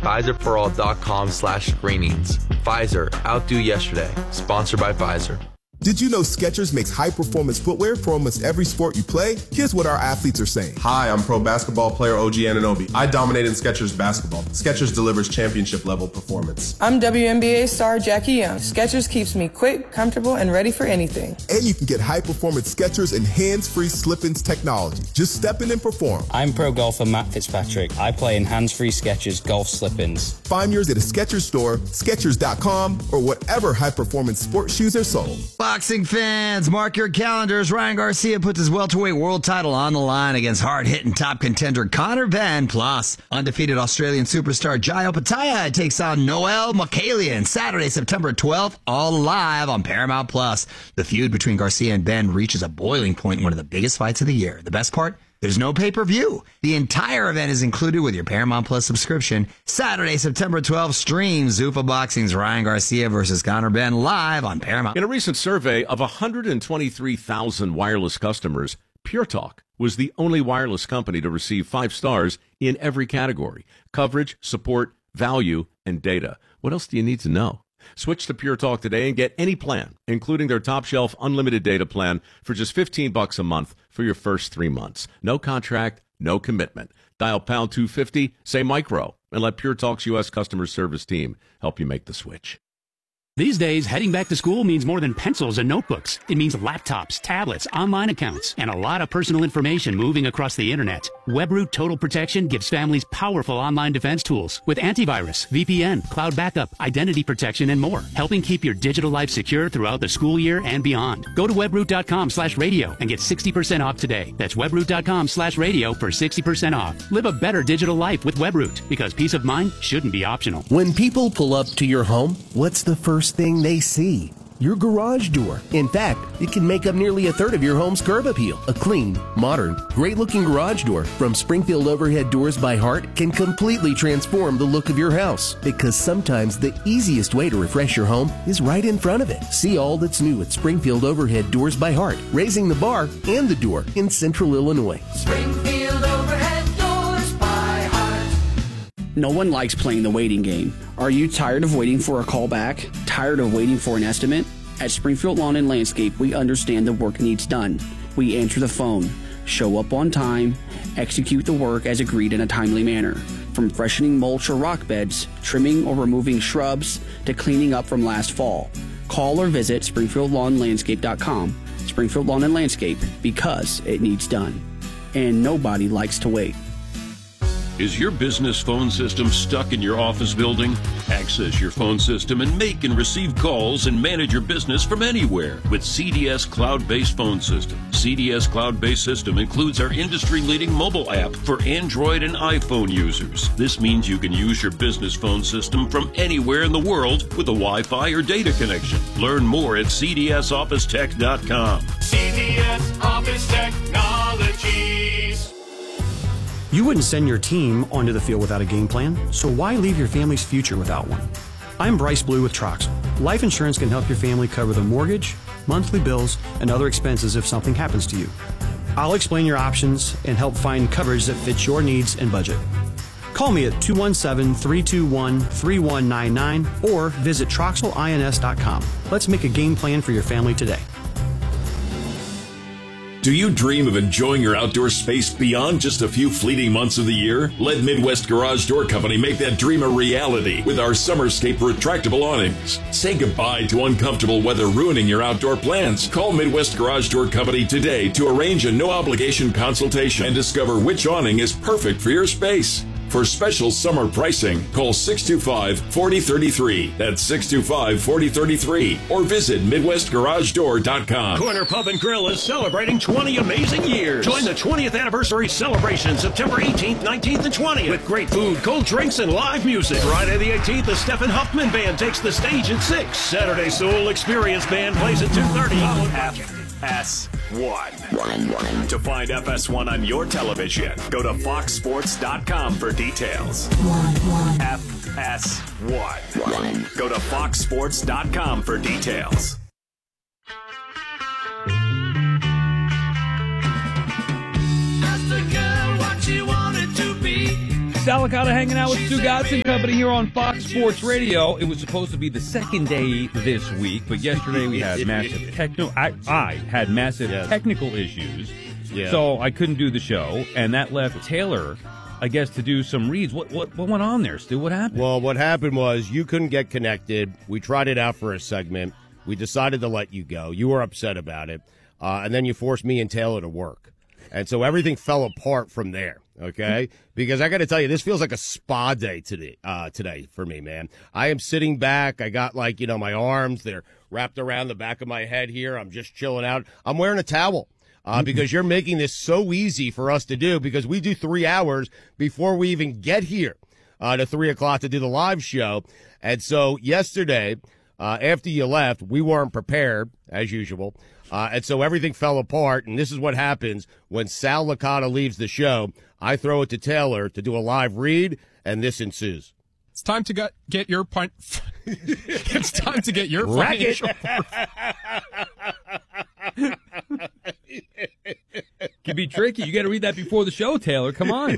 Speaker 23: PfizerForAll.com/screenings. Pfizer, outdo yesterday. Sponsored by Pfizer.
Speaker 24: Did you know Skechers makes high-performance footwear for almost every sport you play? Here's what our athletes are saying.
Speaker 25: Hi, I'm pro basketball player OG Anunoby. I dominate in Skechers basketball. Skechers delivers championship-level performance.
Speaker 26: I'm WNBA star Jackie Young. Skechers keeps me quick, comfortable, and ready for anything.
Speaker 24: And you can get high-performance Skechers and hands-free slip-ins technology. Just step in and perform.
Speaker 27: I'm pro golfer Matt Fitzpatrick. I play in hands-free Skechers golf slip-ins.
Speaker 24: Find yours at a Skechers store, Skechers.com, or whatever high-performance sports shoes are sold.
Speaker 28: Boxing fans, mark your calendars. Ryan Garcia puts his welterweight world title on the line against hard-hitting top contender Conor Benn. Plus, undefeated Australian superstar Jai Opetaia takes on Noel Mokalian Saturday, September 12th, all live on Paramount Plus. The feud between Garcia and Benn reaches a boiling point in one of the biggest fights of the year. The best part? There's no pay-per-view. The entire event is included with your Paramount Plus subscription. Saturday, September 12th, stream Zuffa Boxing's Ryan Garcia versus Conor Benn live on Paramount.
Speaker 29: In a recent survey of 123,000 wireless customers, Pure Talk was the only wireless company to receive 5 stars in every category: coverage, support, value, and data. What else do you need to know? Switch to Pure Talk today and get any plan, including their top shelf unlimited data plan, for just $15 a month for your first 3 months. No contract, no commitment. Dial pound 250, say micro, and let Pure Talk's U.S. customer service team help you make the switch.
Speaker 30: These days, heading back to school means more than pencils and notebooks. It means laptops, tablets, online accounts, and a lot of personal information moving across the internet. WebRoot Total Protection gives families powerful online defense tools with antivirus, VPN, cloud backup, identity protection, and more, helping keep your digital life secure throughout the school year and beyond. Go to webroot.com/radio and get 60% off today. That's webroot.com/radio for 60% off. Live a better digital life with WebRoot, because peace of mind shouldn't be optional.
Speaker 31: When people pull up to your home, what's the first thing they see? Your garage door. In fact, it can make up nearly a third of your home's curb appeal. A clean, modern, great-looking garage door from Springfield Overhead Doors by Heart can completely transform the look of your house, because sometimes the easiest way to refresh your home is right in front of it. See all that's new at Springfield Overhead Doors by Heart, raising the bar and the door in Central Illinois.
Speaker 32: Springfield Overhead Doors by Heart.
Speaker 14: No one likes playing the waiting game. Are you tired of waiting for a call back? Tired of waiting for an estimate? At Springfield Lawn and Landscape, we understand the work needs done. We answer the phone, show up on time, execute the work as agreed in a timely manner. From freshening mulch or rock beds, trimming or removing shrubs, to cleaning up from last fall. Call or visit SpringfieldLawnLandscape.com. Springfield Lawn and Landscape, because it needs done. And nobody likes to wait.
Speaker 33: Is your business phone system stuck in your office building? Access your phone system and make and receive calls and manage your business from anywhere with CDS Cloud-Based Phone System. CDS Cloud-Based System includes our industry-leading mobile app for Android and iPhone users. This means you can use your business phone system from anywhere in the world with a Wi-Fi or data connection. Learn more at cdsofficetech.com.
Speaker 19: CDS Office Technologies.
Speaker 34: You wouldn't send your team onto the field without a game plan, so why leave your family's future without one? I'm Bryce Blue with Troxel. Life insurance can help your family cover the mortgage, monthly bills, and other expenses if something happens to you. I'll explain your options and help find coverage that fits your needs and budget. Call me at 217-321-3199 or visit TroxelINS.com. Let's make a game plan for your family today.
Speaker 18: Do you dream of enjoying your outdoor space beyond just a few fleeting months of the year? Let Midwest Garage Door Company make that dream a reality with our Summerscape retractable awnings. Say goodbye to uncomfortable weather ruining your outdoor plans. Call Midwest Garage Door Company today to arrange a no-obligation consultation and discover which awning is perfect for your space. For special summer pricing, call 625-4033. That's 625-4033. Or visit MidwestGarageDoor.com.
Speaker 33: Corner Pub and Grill is celebrating 20 amazing years. Join the 20th anniversary celebration September 18th, 19th, and 20th with great food, cold drinks, and live music. Friday the 18th, the Stephen Huffman Band takes the stage at 6. Saturday, Soul Experience Band plays at 2:30.
Speaker 19: FS1. To find FS1 on your television, go to foxsports.com for details. FS1. Go to foxsports.com for details.
Speaker 1: Sal Licata hanging out with Stu Godson Company here on Fox Sports Radio. It was supposed to be the second day this week, but yesterday we had massive I had massive technical issues, so I couldn't do the show, and that left Taylor, I guess, to do some reads. What went on there, Stu? What happened?
Speaker 4: Well, what happened was you couldn't get connected. We tried it out for a segment. We decided to let you go. You were upset about it, and then you forced me and Taylor to work, and so everything fell apart from there. Okay, because I got to tell you, this feels like a spa day today for me, man. I am sitting back. I got my arms, they're wrapped around the back of my head here. I'm just chilling out. I'm wearing a towel because you're making this so easy for us to do, because we do 3 hours before we even get here to 3 o'clock to do the live show. And so yesterday, after you left, we weren't prepared as usual. And so everything fell apart, and this is what happens when Sal Licata leaves the show. I throw it to Taylor to do a live read, and this ensues.
Speaker 7: It's time to get your punt. It's time to get your
Speaker 4: racket.
Speaker 1: Can be tricky. You got to read that before the show, Taylor. Come on.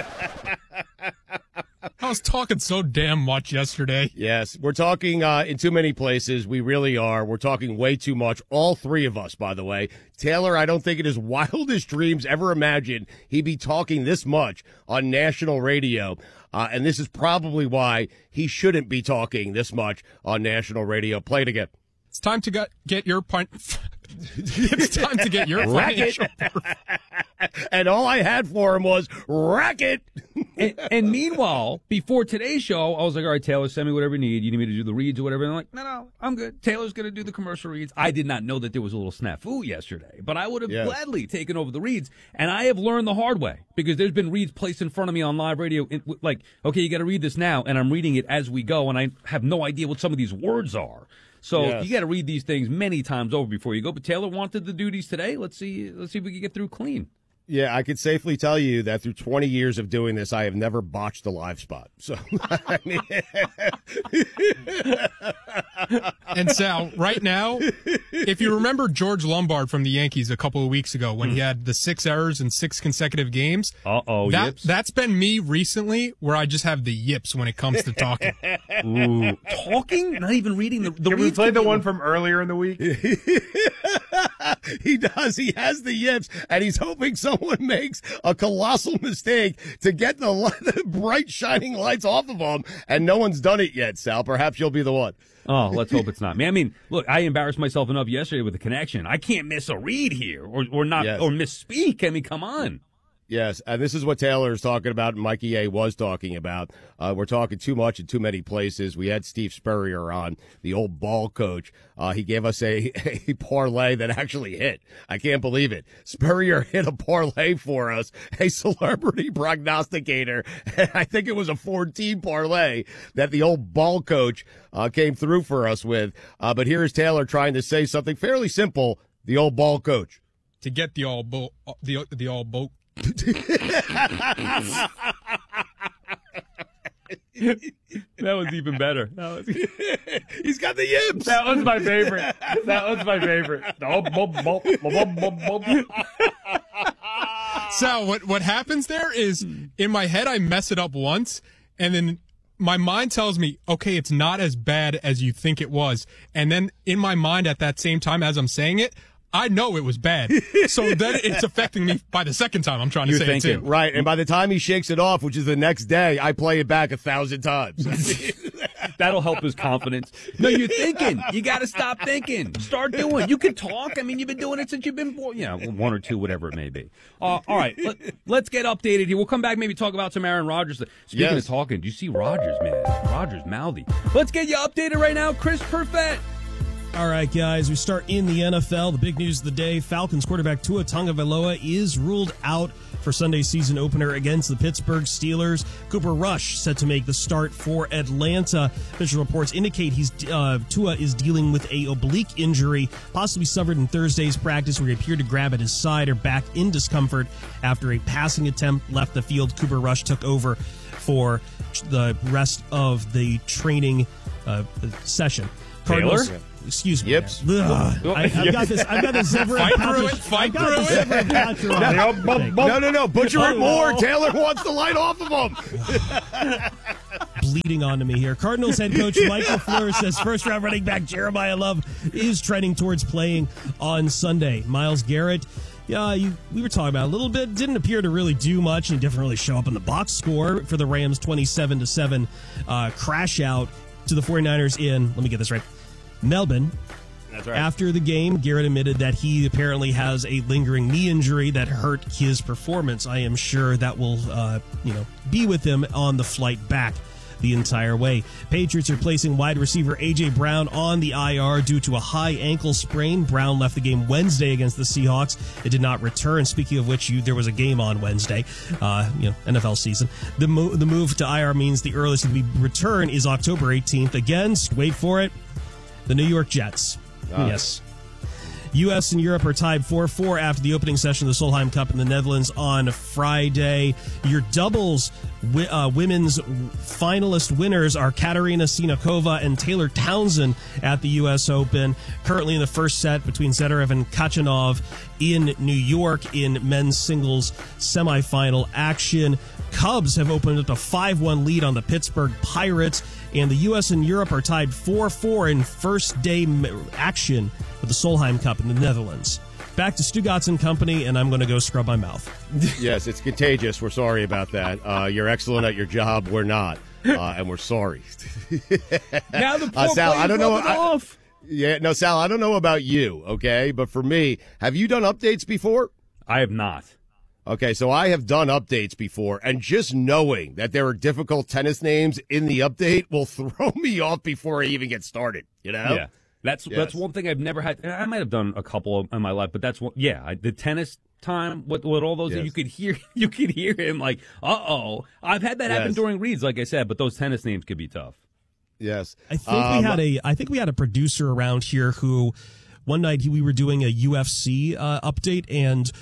Speaker 7: I was talking so damn much yesterday.
Speaker 4: Yes, we're talking in too many places. We really are. We're talking way too much. All three of us, by the way. Taylor, I don't think in his wildest dreams ever imagined he'd be talking this much on national radio. And this is probably why he shouldn't be talking this much on national radio. Play it again.
Speaker 7: It's time to get your punt. It's time to get your
Speaker 4: racket. And all I had for him was racket.
Speaker 1: And meanwhile, before today's show, I was like, all right, Taylor, send me whatever you need. You need me to do the reads or whatever. And I'm like, no, I'm good. Taylor's going to do the commercial reads. I did not know that there was a little snafu yesterday, but I would have gladly taken over the reads. And I have learned the hard way, because there's been reads placed in front of me on live radio. Like, okay, you got to read this now. And I'm reading it as we go. And I have no idea what some of these words are. So you got to read these things many times over before you go. But Taylor wanted the duties today. Let's see if we can get through clean.
Speaker 4: Yeah, I could safely tell you that through 20 years of doing this, I have never botched a live spot. So, I mean,
Speaker 7: and Sal, right now, if you remember George Lombard from the Yankees a couple of weeks ago when he had the 6 errors in 6 consecutive games,
Speaker 1: yips.
Speaker 7: That's been me recently, where I just have the yips when it comes to talking.
Speaker 1: Ooh, talking? Not even reading the
Speaker 3: Can we play the one from earlier in the week?
Speaker 4: He does. He has the yips, and he's hoping someone makes a colossal mistake to get the bright, shining lights off of him, and no one's done it yet, Sal. Perhaps you'll be the one.
Speaker 1: Oh, let's hope it's not me. I mean, look, I embarrassed myself enough yesterday with the connection. I can't miss a read here or not or misspeak. I mean, come on.
Speaker 4: Yes, and this is what Taylor is talking about and Mikey A. was talking about. We're talking too much in too many places. We had Steve Spurrier on, the old ball coach. He gave us a parlay that actually hit. I can't believe it. Spurrier hit a parlay for us, a celebrity prognosticator. I think it was a 14 parlay that the old ball coach came through for us with. But here's Taylor trying to say something fairly simple, the old ball coach.
Speaker 7: To get the all boat.
Speaker 1: That was even better.
Speaker 4: He's got the yips.
Speaker 3: That was my favorite.
Speaker 7: So what happens there is, in my head, I mess it up once, and then my mind tells me, okay, it's not as bad as you think it was. And then in my mind at that same time as I'm saying it, I know it was bad. So then it's affecting me by the second time I'm trying to say it too.
Speaker 4: Right, and by the time he shakes it off, which is the next day, I play it back 1,000 times.
Speaker 1: That'll help his confidence. No, you're thinking. You got to stop thinking. Start doing. You can talk. I mean, you've been doing it since you've been born. Yeah, 1 or 2, whatever it may be. All right, let's get updated here. We'll come back, maybe talk about some Aaron Rodgers. Speaking of talking, do you see Rodgers, man? Rodgers, mouthy. Let's get you updated right now. Chris Perfett.
Speaker 2: All right, guys, we start in the NFL. The big news of the day, Falcons quarterback Tua Tagovailoa is ruled out for Sunday's season opener against the Pittsburgh Steelers. Cooper Rush set to make the start for Atlanta. Official reports indicate Tua is dealing with a oblique injury, possibly suffered in Thursday's practice where he appeared to grab at his side or back in discomfort after a passing attempt left the field. Cooper Rush took over for the rest of the training session. Cardinals.
Speaker 1: Taylor?
Speaker 2: Excuse me.
Speaker 4: Yips.
Speaker 2: I've got this Everett
Speaker 4: No. Butcher it more. Taylor wants the light off of him.
Speaker 2: Bleeding onto me here. Cardinals head coach Mike LaFleur says first-round running back Jeremiah Love is trending towards playing on Sunday. Myles Garrett, we were talking about a little bit. Didn't appear to really do much, and didn't really show up in the box score for the Rams' 27-7 crash out to the 49ers in, let me get this right, Melbourne.
Speaker 4: That's right.
Speaker 2: After the game, Garrett admitted that he apparently has a lingering knee injury that hurt his performance. I am sure that will, be with him on the flight back the entire way. Patriots are placing wide receiver A.J. Brown on the IR due to a high ankle sprain. Brown left the game Wednesday against the Seahawks. It did not return. Speaking of which, there was a game on Wednesday, NFL season. The move to IR means the earliest to be return is October 18th. Again, wait for it, the New York Jets. Yes. U.S. and Europe are tied 4-4 after the opening session of the Solheim Cup in the Netherlands on Friday. Your doubles women's finalist winners are Katarina Sinakova and Taylor Townsend at the U.S. Open. Currently in the first set between Zverev and Khachanov in New York in men's singles semifinal action. Cubs have opened up a 5-1 lead on the Pittsburgh Pirates, and the U.S. and Europe are tied 4-4 in first day action with the Solheim Cup in the Netherlands. Back to Stugatz and Company, and I'm going to go scrub my mouth.
Speaker 4: Yes, it's contagious. We're sorry about that. You're excellent at your job. We're not, and we're sorry.
Speaker 1: Now the poor
Speaker 4: Sal, I don't know.
Speaker 1: off.
Speaker 4: Sal, I don't know about you, okay? But for me, have you done updates before?
Speaker 1: I have not.
Speaker 4: Okay, so I have done updates before, and just knowing that there are difficult tennis names in the update will throw me off before I even get started, you know?
Speaker 1: Yeah. That's one thing I've never had. I might have done a couple in my life, but that's one. Yeah, the tennis time with all those, you could hear him like, uh-oh. I've had that happen during reads, like I said, but those tennis names could be tough.
Speaker 4: Yes.
Speaker 2: I think we had a producer around here who one night we were doing a UFC update, and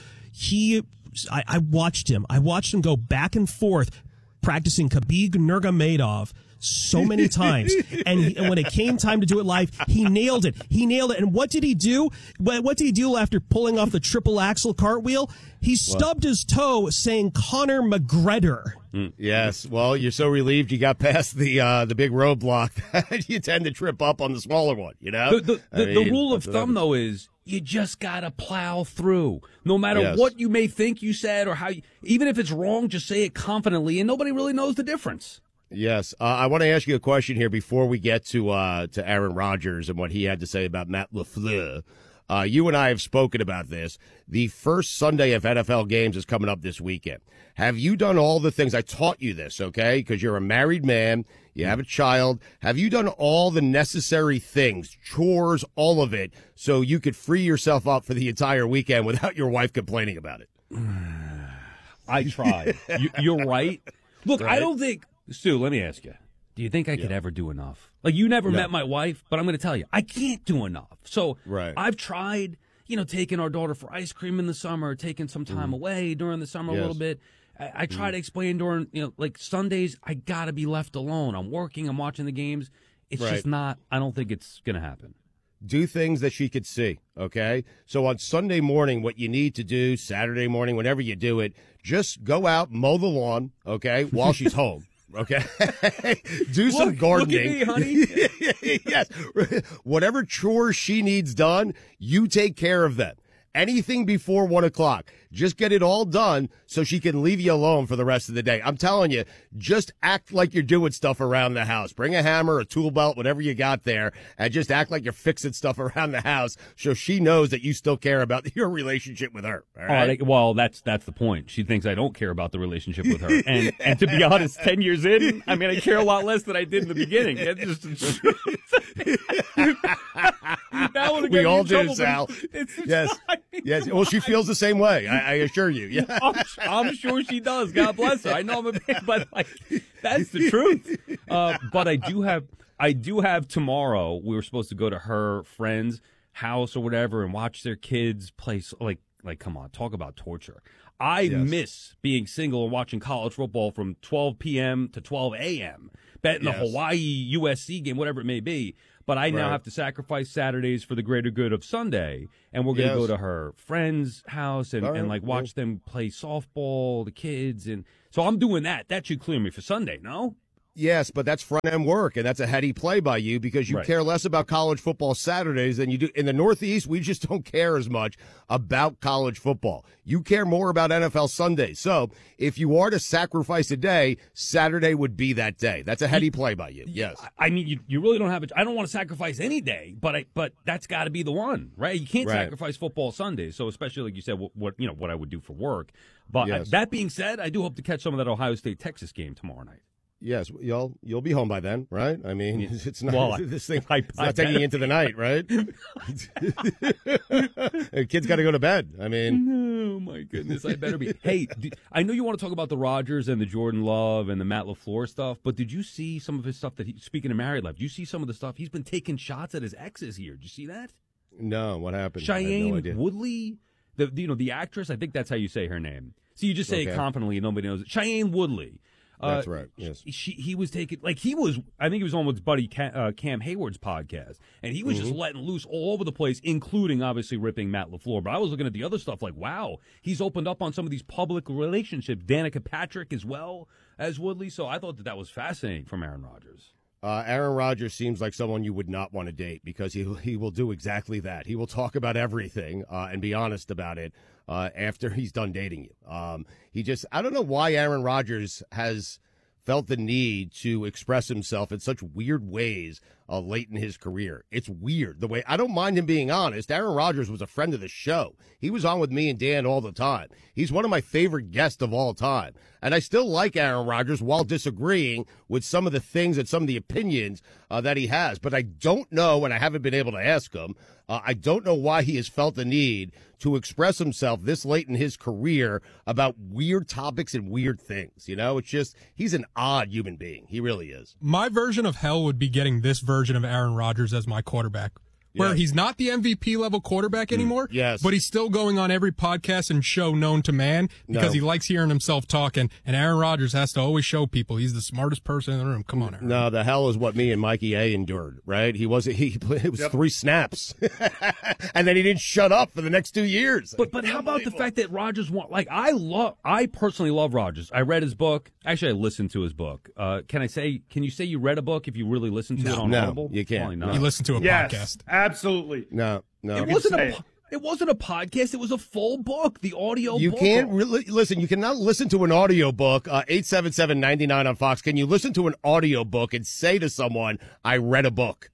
Speaker 2: I watched him. I watched him go back and forth practicing Khabib Nurmagomedov so many times. And when it came time to do it live, he nailed it. And what did he do? What did he do after pulling off the triple axel cartwheel? He stubbed his toe saying Conor McGregor.
Speaker 4: Yes. Well, you're so relieved you got past the big roadblock that you tend to trip up on the smaller one, you know?
Speaker 1: The rule of thumb, though, is you just got to plow through. No matter what you may think you said or how, even if it's wrong, just say it confidently, and nobody really knows the difference.
Speaker 4: Yes. I want to ask you a question here before we get to Aaron Rodgers and what he had to say about Matt LaFleur. You and I have spoken about this. The first Sunday of NFL games is coming up this weekend. Have you done all the things? I taught you this, okay? Because you're a married man. You have a child. Have you done all the necessary things, chores, all of it, so you could free yourself up for the entire weekend without your wife complaining about it?
Speaker 1: I tried. You're right. Look, right? I don't think... Stu, let me ask you. Do you think I could ever do enough? Like, you never met my wife, but I'm going to tell you, I can't do enough. So I've tried, taking our daughter for ice cream in the summer, taking some time away during the summer a little bit. I try to explain during, like Sundays, I got to be left alone. I'm working, I'm watching the games. It's just not, I don't think it's going to happen.
Speaker 4: Do things that she could see, okay? So on Sunday morning, what you need to do, Saturday morning, whenever you do it, just go out, mow the lawn, okay, while she's home. Okay, do some gardening.
Speaker 1: Look at me, honey.
Speaker 4: Yes, whatever chores she needs done, you take care of them. Anything before 1 o'clock. Just get it all done so she can leave you alone for the rest of the day. I'm telling you, just act like you're doing stuff around the house. Bring a hammer, a tool belt, whatever you got there, and just act like you're fixing stuff around the house so she knows that you still care about your relationship with her. All right?
Speaker 1: Well, that's the point. She thinks I don't care about the relationship with her. And to be honest, 10 years in, I mean, I care a lot less than I did in the beginning.
Speaker 4: We all do, Sal. Yes. Yes. Well, she feels the same way. I assure you. Yeah.
Speaker 1: I'm sure she does. God bless her. I know I'm a man, but that's the truth. But I do have tomorrow. We were supposed to go to her friend's house or whatever and watch their kids play. Like, come on, talk about torture. I miss being single and watching college football from 12 p.m. to 12 a.m. Betting the Hawaii USC game, whatever it may be. But I now have to sacrifice Saturdays for the greater good of Sunday, and we're going to go to her friend's house and watch them play softball, the kids, and so I'm doing that. That should clear me for Sunday, no?
Speaker 4: Yes, but that's front-end work, and that's a heady play by you because you care less about college football Saturdays than you do. In the Northeast, we just don't care as much about college football. You care more about NFL Sundays. So if you are to sacrifice a day, Saturday would be that day. That's a heady play by you, yes.
Speaker 1: I mean, you really don't have it. I don't want to sacrifice any day, but that's got to be the one, right? You can't sacrifice football Sundays, so especially like you said, what I would do for work. But that being said, I do hope to catch some of that Ohio State-Texas game tomorrow night.
Speaker 4: Yes, you'll be home by then, right? I mean, it's not this thing. It's not taking you into the night, right? The kid's got to go to bed. I mean,
Speaker 1: oh my goodness, I better be. Hey, I know you want to talk about the Rodgers and the Jordan Love and the Matt LaFleur stuff, but did you see some of his stuff speaking of married life? Did you see some of the stuff he's been taking shots at his exes here? Did you see that?
Speaker 4: No, what happened?
Speaker 1: Cheyenne Woodley, the actress. I think that's how you say her name. So you just say it confidently, and nobody knows it. Cheyenne Woodley.
Speaker 4: That's right. Yes,
Speaker 1: he was taking I think he was on with his buddy Cam Hayward's podcast, and he was just letting loose all over the place, including obviously ripping Matt LaFleur. But I was looking at the other stuff, like wow, he's opened up on some of these public relationships. Danica Patrick as well as Woodley. So I thought that was fascinating from Aaron Rodgers.
Speaker 4: Aaron Rodgers seems like someone you would not want to date because he will do exactly that. He will talk about everything and be honest about it after he's done dating you. I don't know why Aaron Rodgers has felt the need to express himself in such weird ways late in his career. It's weird the way. I don't mind him being honest. Aaron Rodgers was a friend of the show. He was on with me and Dan all the time. He's one of my favorite guests of all time. And I still like Aaron Rodgers while disagreeing with some of the things and some of the opinions that he has. But I don't know, and I haven't been able to ask him, I don't know why he has felt the need to express himself this late in his career about weird topics and weird things. You know, it's just, he's an odd human being. He really is.
Speaker 7: My version of hell would be getting this version of Aaron Rodgers as my quarterback. Where he's not the MVP level quarterback anymore, but he's still going on every podcast and show known to man because he likes hearing himself talking. And Aaron Rodgers has to always show people he's the smartest person in the room. Come on, Aaron.
Speaker 4: No, the hell is what me and Mikey A endured, right? It was 3 snaps, and then he didn't shut up for the next 2 years.
Speaker 1: But how about the fact that Rodgers I personally love Rodgers. I read his book. Actually, I listened to his book. Can you say you read a book if you really listened to it on Audible?
Speaker 4: You can't.
Speaker 7: You listened to a podcast.
Speaker 3: Absolutely.
Speaker 4: No.
Speaker 1: It wasn't a podcast. It was a full book, the audio book.
Speaker 4: You can't listen. You cannot listen to an audio book. 877-99 on Fox. Can you listen to an audio book and say to someone, I read a book?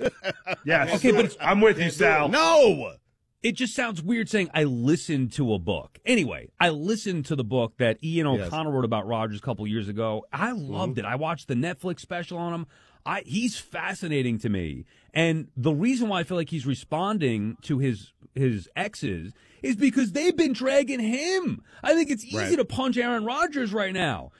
Speaker 3: Yes.
Speaker 1: Okay, but
Speaker 3: I'm with you, Sal.
Speaker 4: No.
Speaker 1: It just sounds weird saying I listened to a book. Anyway, I listened to the book that Ian O'Connor wrote about Rodgers a couple years ago. I loved it. I watched the Netflix special on him. He's fascinating to me. And the reason why I feel like he's responding to his exes is because they've been dragging him. I think it's easy to punch Aaron Rodgers right now.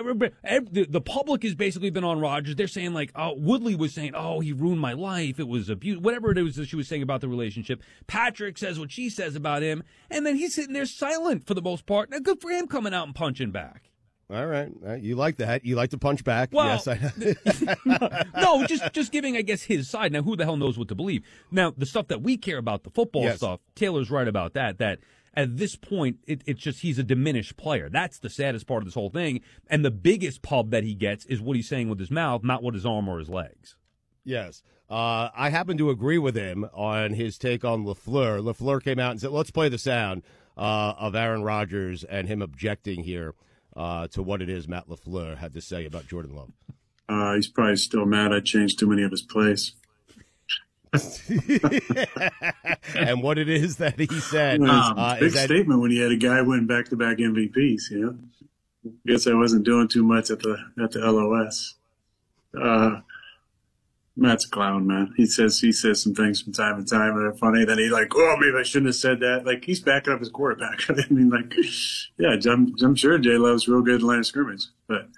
Speaker 1: The public has basically been on Rodgers. They're saying Woodley was saying, he ruined my life. It was abuse, whatever it was that she was saying about the relationship. Patrick says what she says about him. And then he's sitting there silent for the most part. Now, good for him coming out and punching back.
Speaker 4: All right. You like that. You like to punch back.
Speaker 1: Well,
Speaker 4: yes.
Speaker 1: No, just giving, I guess, his side. Now, who the hell knows what to believe? Now, the stuff that we care about, the football stuff, Taylor's right about that at this point, it's just he's a diminished player. That's the saddest part of this whole thing. And the biggest pub that he gets is what he's saying with his mouth, not with his arm or his legs.
Speaker 4: Yes. I happen to agree with him on his take on LaFleur. LaFleur came out and said, let's play the sound of Aaron Rodgers and him objecting here to what it is Matt LaFleur had to say about Jordan Love.
Speaker 5: He's probably still mad I changed too many of his plays.
Speaker 4: And what it is that he said.
Speaker 5: Big statement when he had a guy win back-to-back MVPs, you know. Guess I wasn't doing too much at the LOS. Matt's a clown, man. He says some things from time to time that are funny. Then he's like, oh, maybe I shouldn't have said that. Like, he's backing up his quarterback. I mean, like, yeah, I'm sure Jay Love's real good in line of scrimmage. But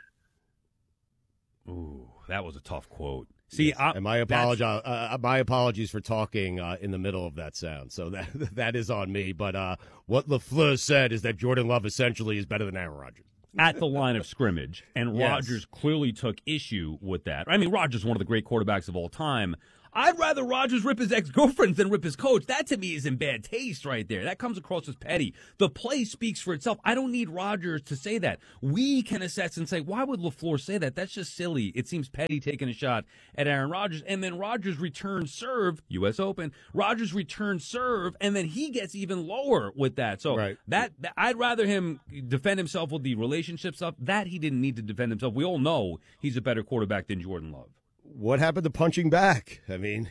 Speaker 1: ooh, that was a tough quote. See,
Speaker 4: yes. And my apologies for talking in the middle of that sound. So that is on me. But what LaFleur said is that Jordan Love essentially is better than Aaron Rodgers.
Speaker 1: At the line of scrimmage, and
Speaker 4: yes.
Speaker 1: Rodgers clearly took issue with that. I mean, Rodgers is one of the great quarterbacks of all time. I'd rather Rodgers rip his ex-girlfriends than rip his coach. That, to me, is in bad taste right there. That comes across as petty. The play speaks for itself. I don't need Rodgers to say that. We can assess and say, why would LaFleur say that? That's just silly. It seems petty taking a shot at Aaron Rodgers. And then Rodgers returns serve, U.S. Open. Rodgers returns serve, and then he gets even lower with that. So
Speaker 4: right.
Speaker 1: that I'd rather him defend himself with the relationship stuff. That he didn't need to defend himself. We all know he's a better quarterback than Jordan Love.
Speaker 4: What happened to punching back? I mean,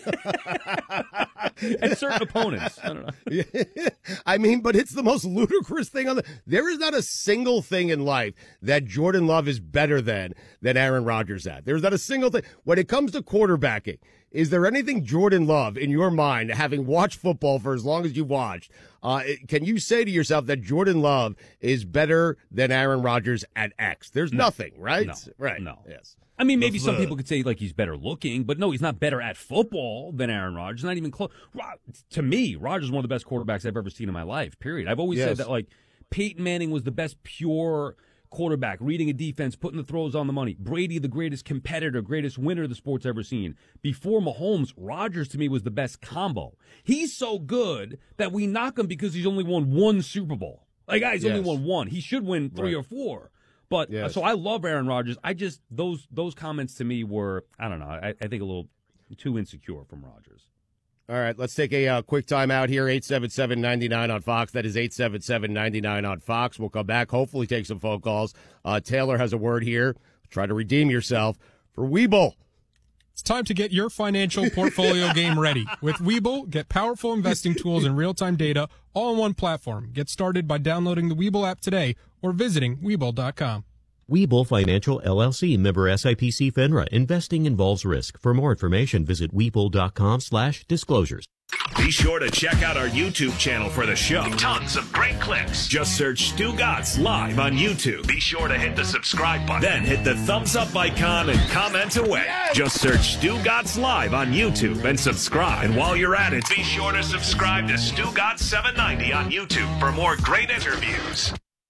Speaker 1: and certain opponents. I don't know.
Speaker 4: I mean, but it's the most ludicrous thing there is not a single thing in life that Jordan Love is better than Aaron Rodgers at. There's not a single thing. When it comes to quarterbacking, is there anything Jordan Love in your mind, having watched football for as long as you've watched, can you say to yourself that Jordan Love is better than Aaron Rodgers at X? There's nothing, right?
Speaker 1: No.
Speaker 4: Right.
Speaker 1: No.
Speaker 4: Yes.
Speaker 1: I mean, maybe some people could say, like, he's better looking, but no, he's not better at football than Aaron Rodgers. Not even close. To me, Rodgers is one of the best quarterbacks I've ever seen in my life, period. I've always said that, like, Peyton Manning was the best pure quarterback, reading a defense, putting the throws on the money. Brady, the greatest competitor, greatest winner the sport's ever seen. Before Mahomes, Rodgers, to me, was the best combo. He's so good that we knock him because he's only won one Super Bowl. Like, guys, only won one. He should win 3 or 4. But so I love Aaron Rodgers. I just those comments to me were, I don't know, I think a little too insecure from Rodgers.
Speaker 4: All right, let's take a quick time out here. 877-99 on Fox. That is 877-99 on Fox. We'll come back, hopefully take some phone calls. Taylor has a word here. Try to redeem yourself for Webull.
Speaker 7: It's time to get your financial portfolio game ready. With Webull, get powerful investing tools and real-time data all on one platform. Get started by downloading the Webull app today or visiting Webull.com.
Speaker 6: Webull Financial, LLC, member SIPC FINRA. Investing involves risk. For more information, visit Webull.com/disclosures.
Speaker 19: Be sure to check out our YouTube channel for the show. Tons of great clips. Just search Stugotz Live on YouTube. Be sure to hit the subscribe button. Then hit the thumbs up icon and comment away. Yes! Just search Stugotz Live on YouTube and subscribe. And while you're at it, be sure to subscribe to Stugotz 790 on YouTube for more great interviews.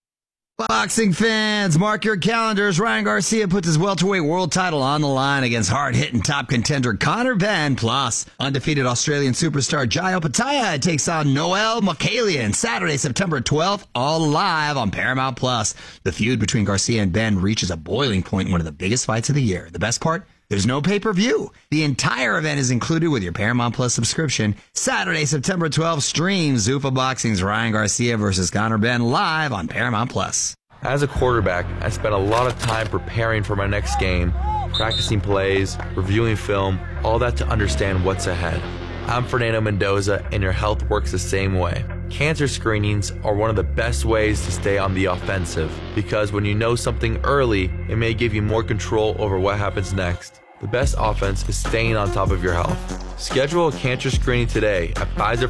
Speaker 28: Boxing fans, mark your calendars. Ryan Garcia puts his welterweight world title on the line against hard-hitting top contender Conor Benn. Plus, undefeated Australian superstar Jai Opetaia takes on Noel Mikaelian Saturday, September 12th, all live on Paramount+. The feud between Garcia and Benn reaches a boiling point in one of the biggest fights of the year. The best part? There's no pay-per-view. The entire event is included with your Paramount Plus subscription. Saturday, September 12th, stream Zuffa Boxing's Ryan Garcia versus Conor Benn live on Paramount Plus.
Speaker 23: As a quarterback, I spent a lot of time preparing for my next game, practicing plays, reviewing film, all that to understand what's ahead. I'm Fernando Mendoza, and your health works the same way. Cancer screenings are one of the best ways to stay on the offensive, because when you know something early, it may give you more control over what happens next. The best offense is staying on top of your health. Schedule a cancer screening today at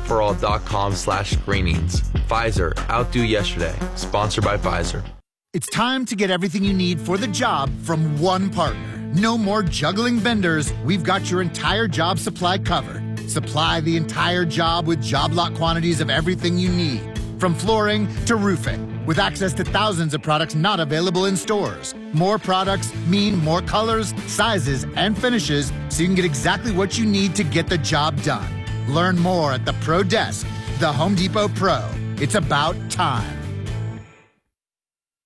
Speaker 23: PfizerForAll.com/screenings. Pfizer, outdo yesterday. Sponsored by Pfizer.
Speaker 8: It's time to get everything you need for the job from one partner. No more juggling vendors. We've got your entire job supply covered. Supply the entire job with job lot quantities of everything you need, from flooring to roofing, with access to thousands of products not available in stores. More products mean more colors, sizes, and finishes, so you can get exactly what you need to get the job done. Learn more at the Pro Desk, the Home Depot Pro. It's about time.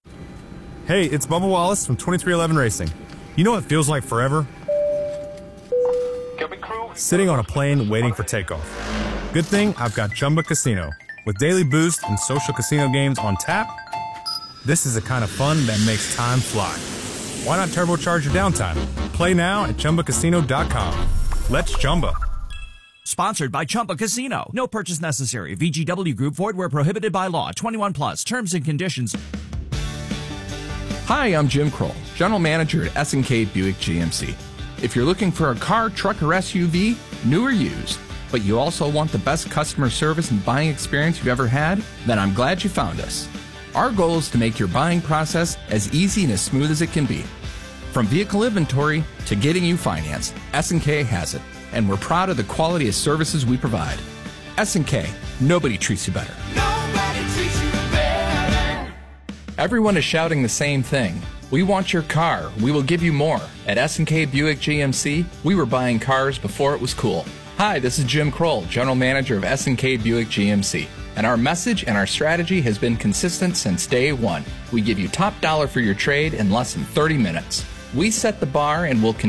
Speaker 9: Hey, it's Bubba Wallace from 2311 Racing. You know what feels like forever? sitting on a plane waiting for takeoff. Good thing I've got Chumba Casino. With daily boost and social casino games on tap, this is the kind of fun that makes time fly. Why not turbocharge your downtime? Play now at ChumbaCasino.com. Let's Chumba.
Speaker 10: Sponsored by Chumba Casino. No purchase necessary. VGW Group. Void where prohibited by law. 21 plus. Terms and conditions.
Speaker 11: Hi, I'm Jim Kroll, General Manager at S&K Buick GMC. If you're looking for a car, truck, or SUV, new or used, but you also want the best customer service and buying experience you've ever had, then I'm glad you found us. Our goal is to make your buying process as easy and as smooth as it can be. From vehicle inventory to getting you financed, S&K has it, and we're proud of the quality of services we provide. S&K, nobody treats you better.
Speaker 32: Nobody treats you better.
Speaker 11: Everyone is shouting the same thing. We want your car. We will give you more. At S&K Buick GMC, we were buying cars before it was cool. Hi, this is Jim Kroll, General Manager of S&K Buick GMC. And our message and our strategy has been consistent since day one. We give you top dollar for your trade in less than 30 minutes. We set the bar and will continue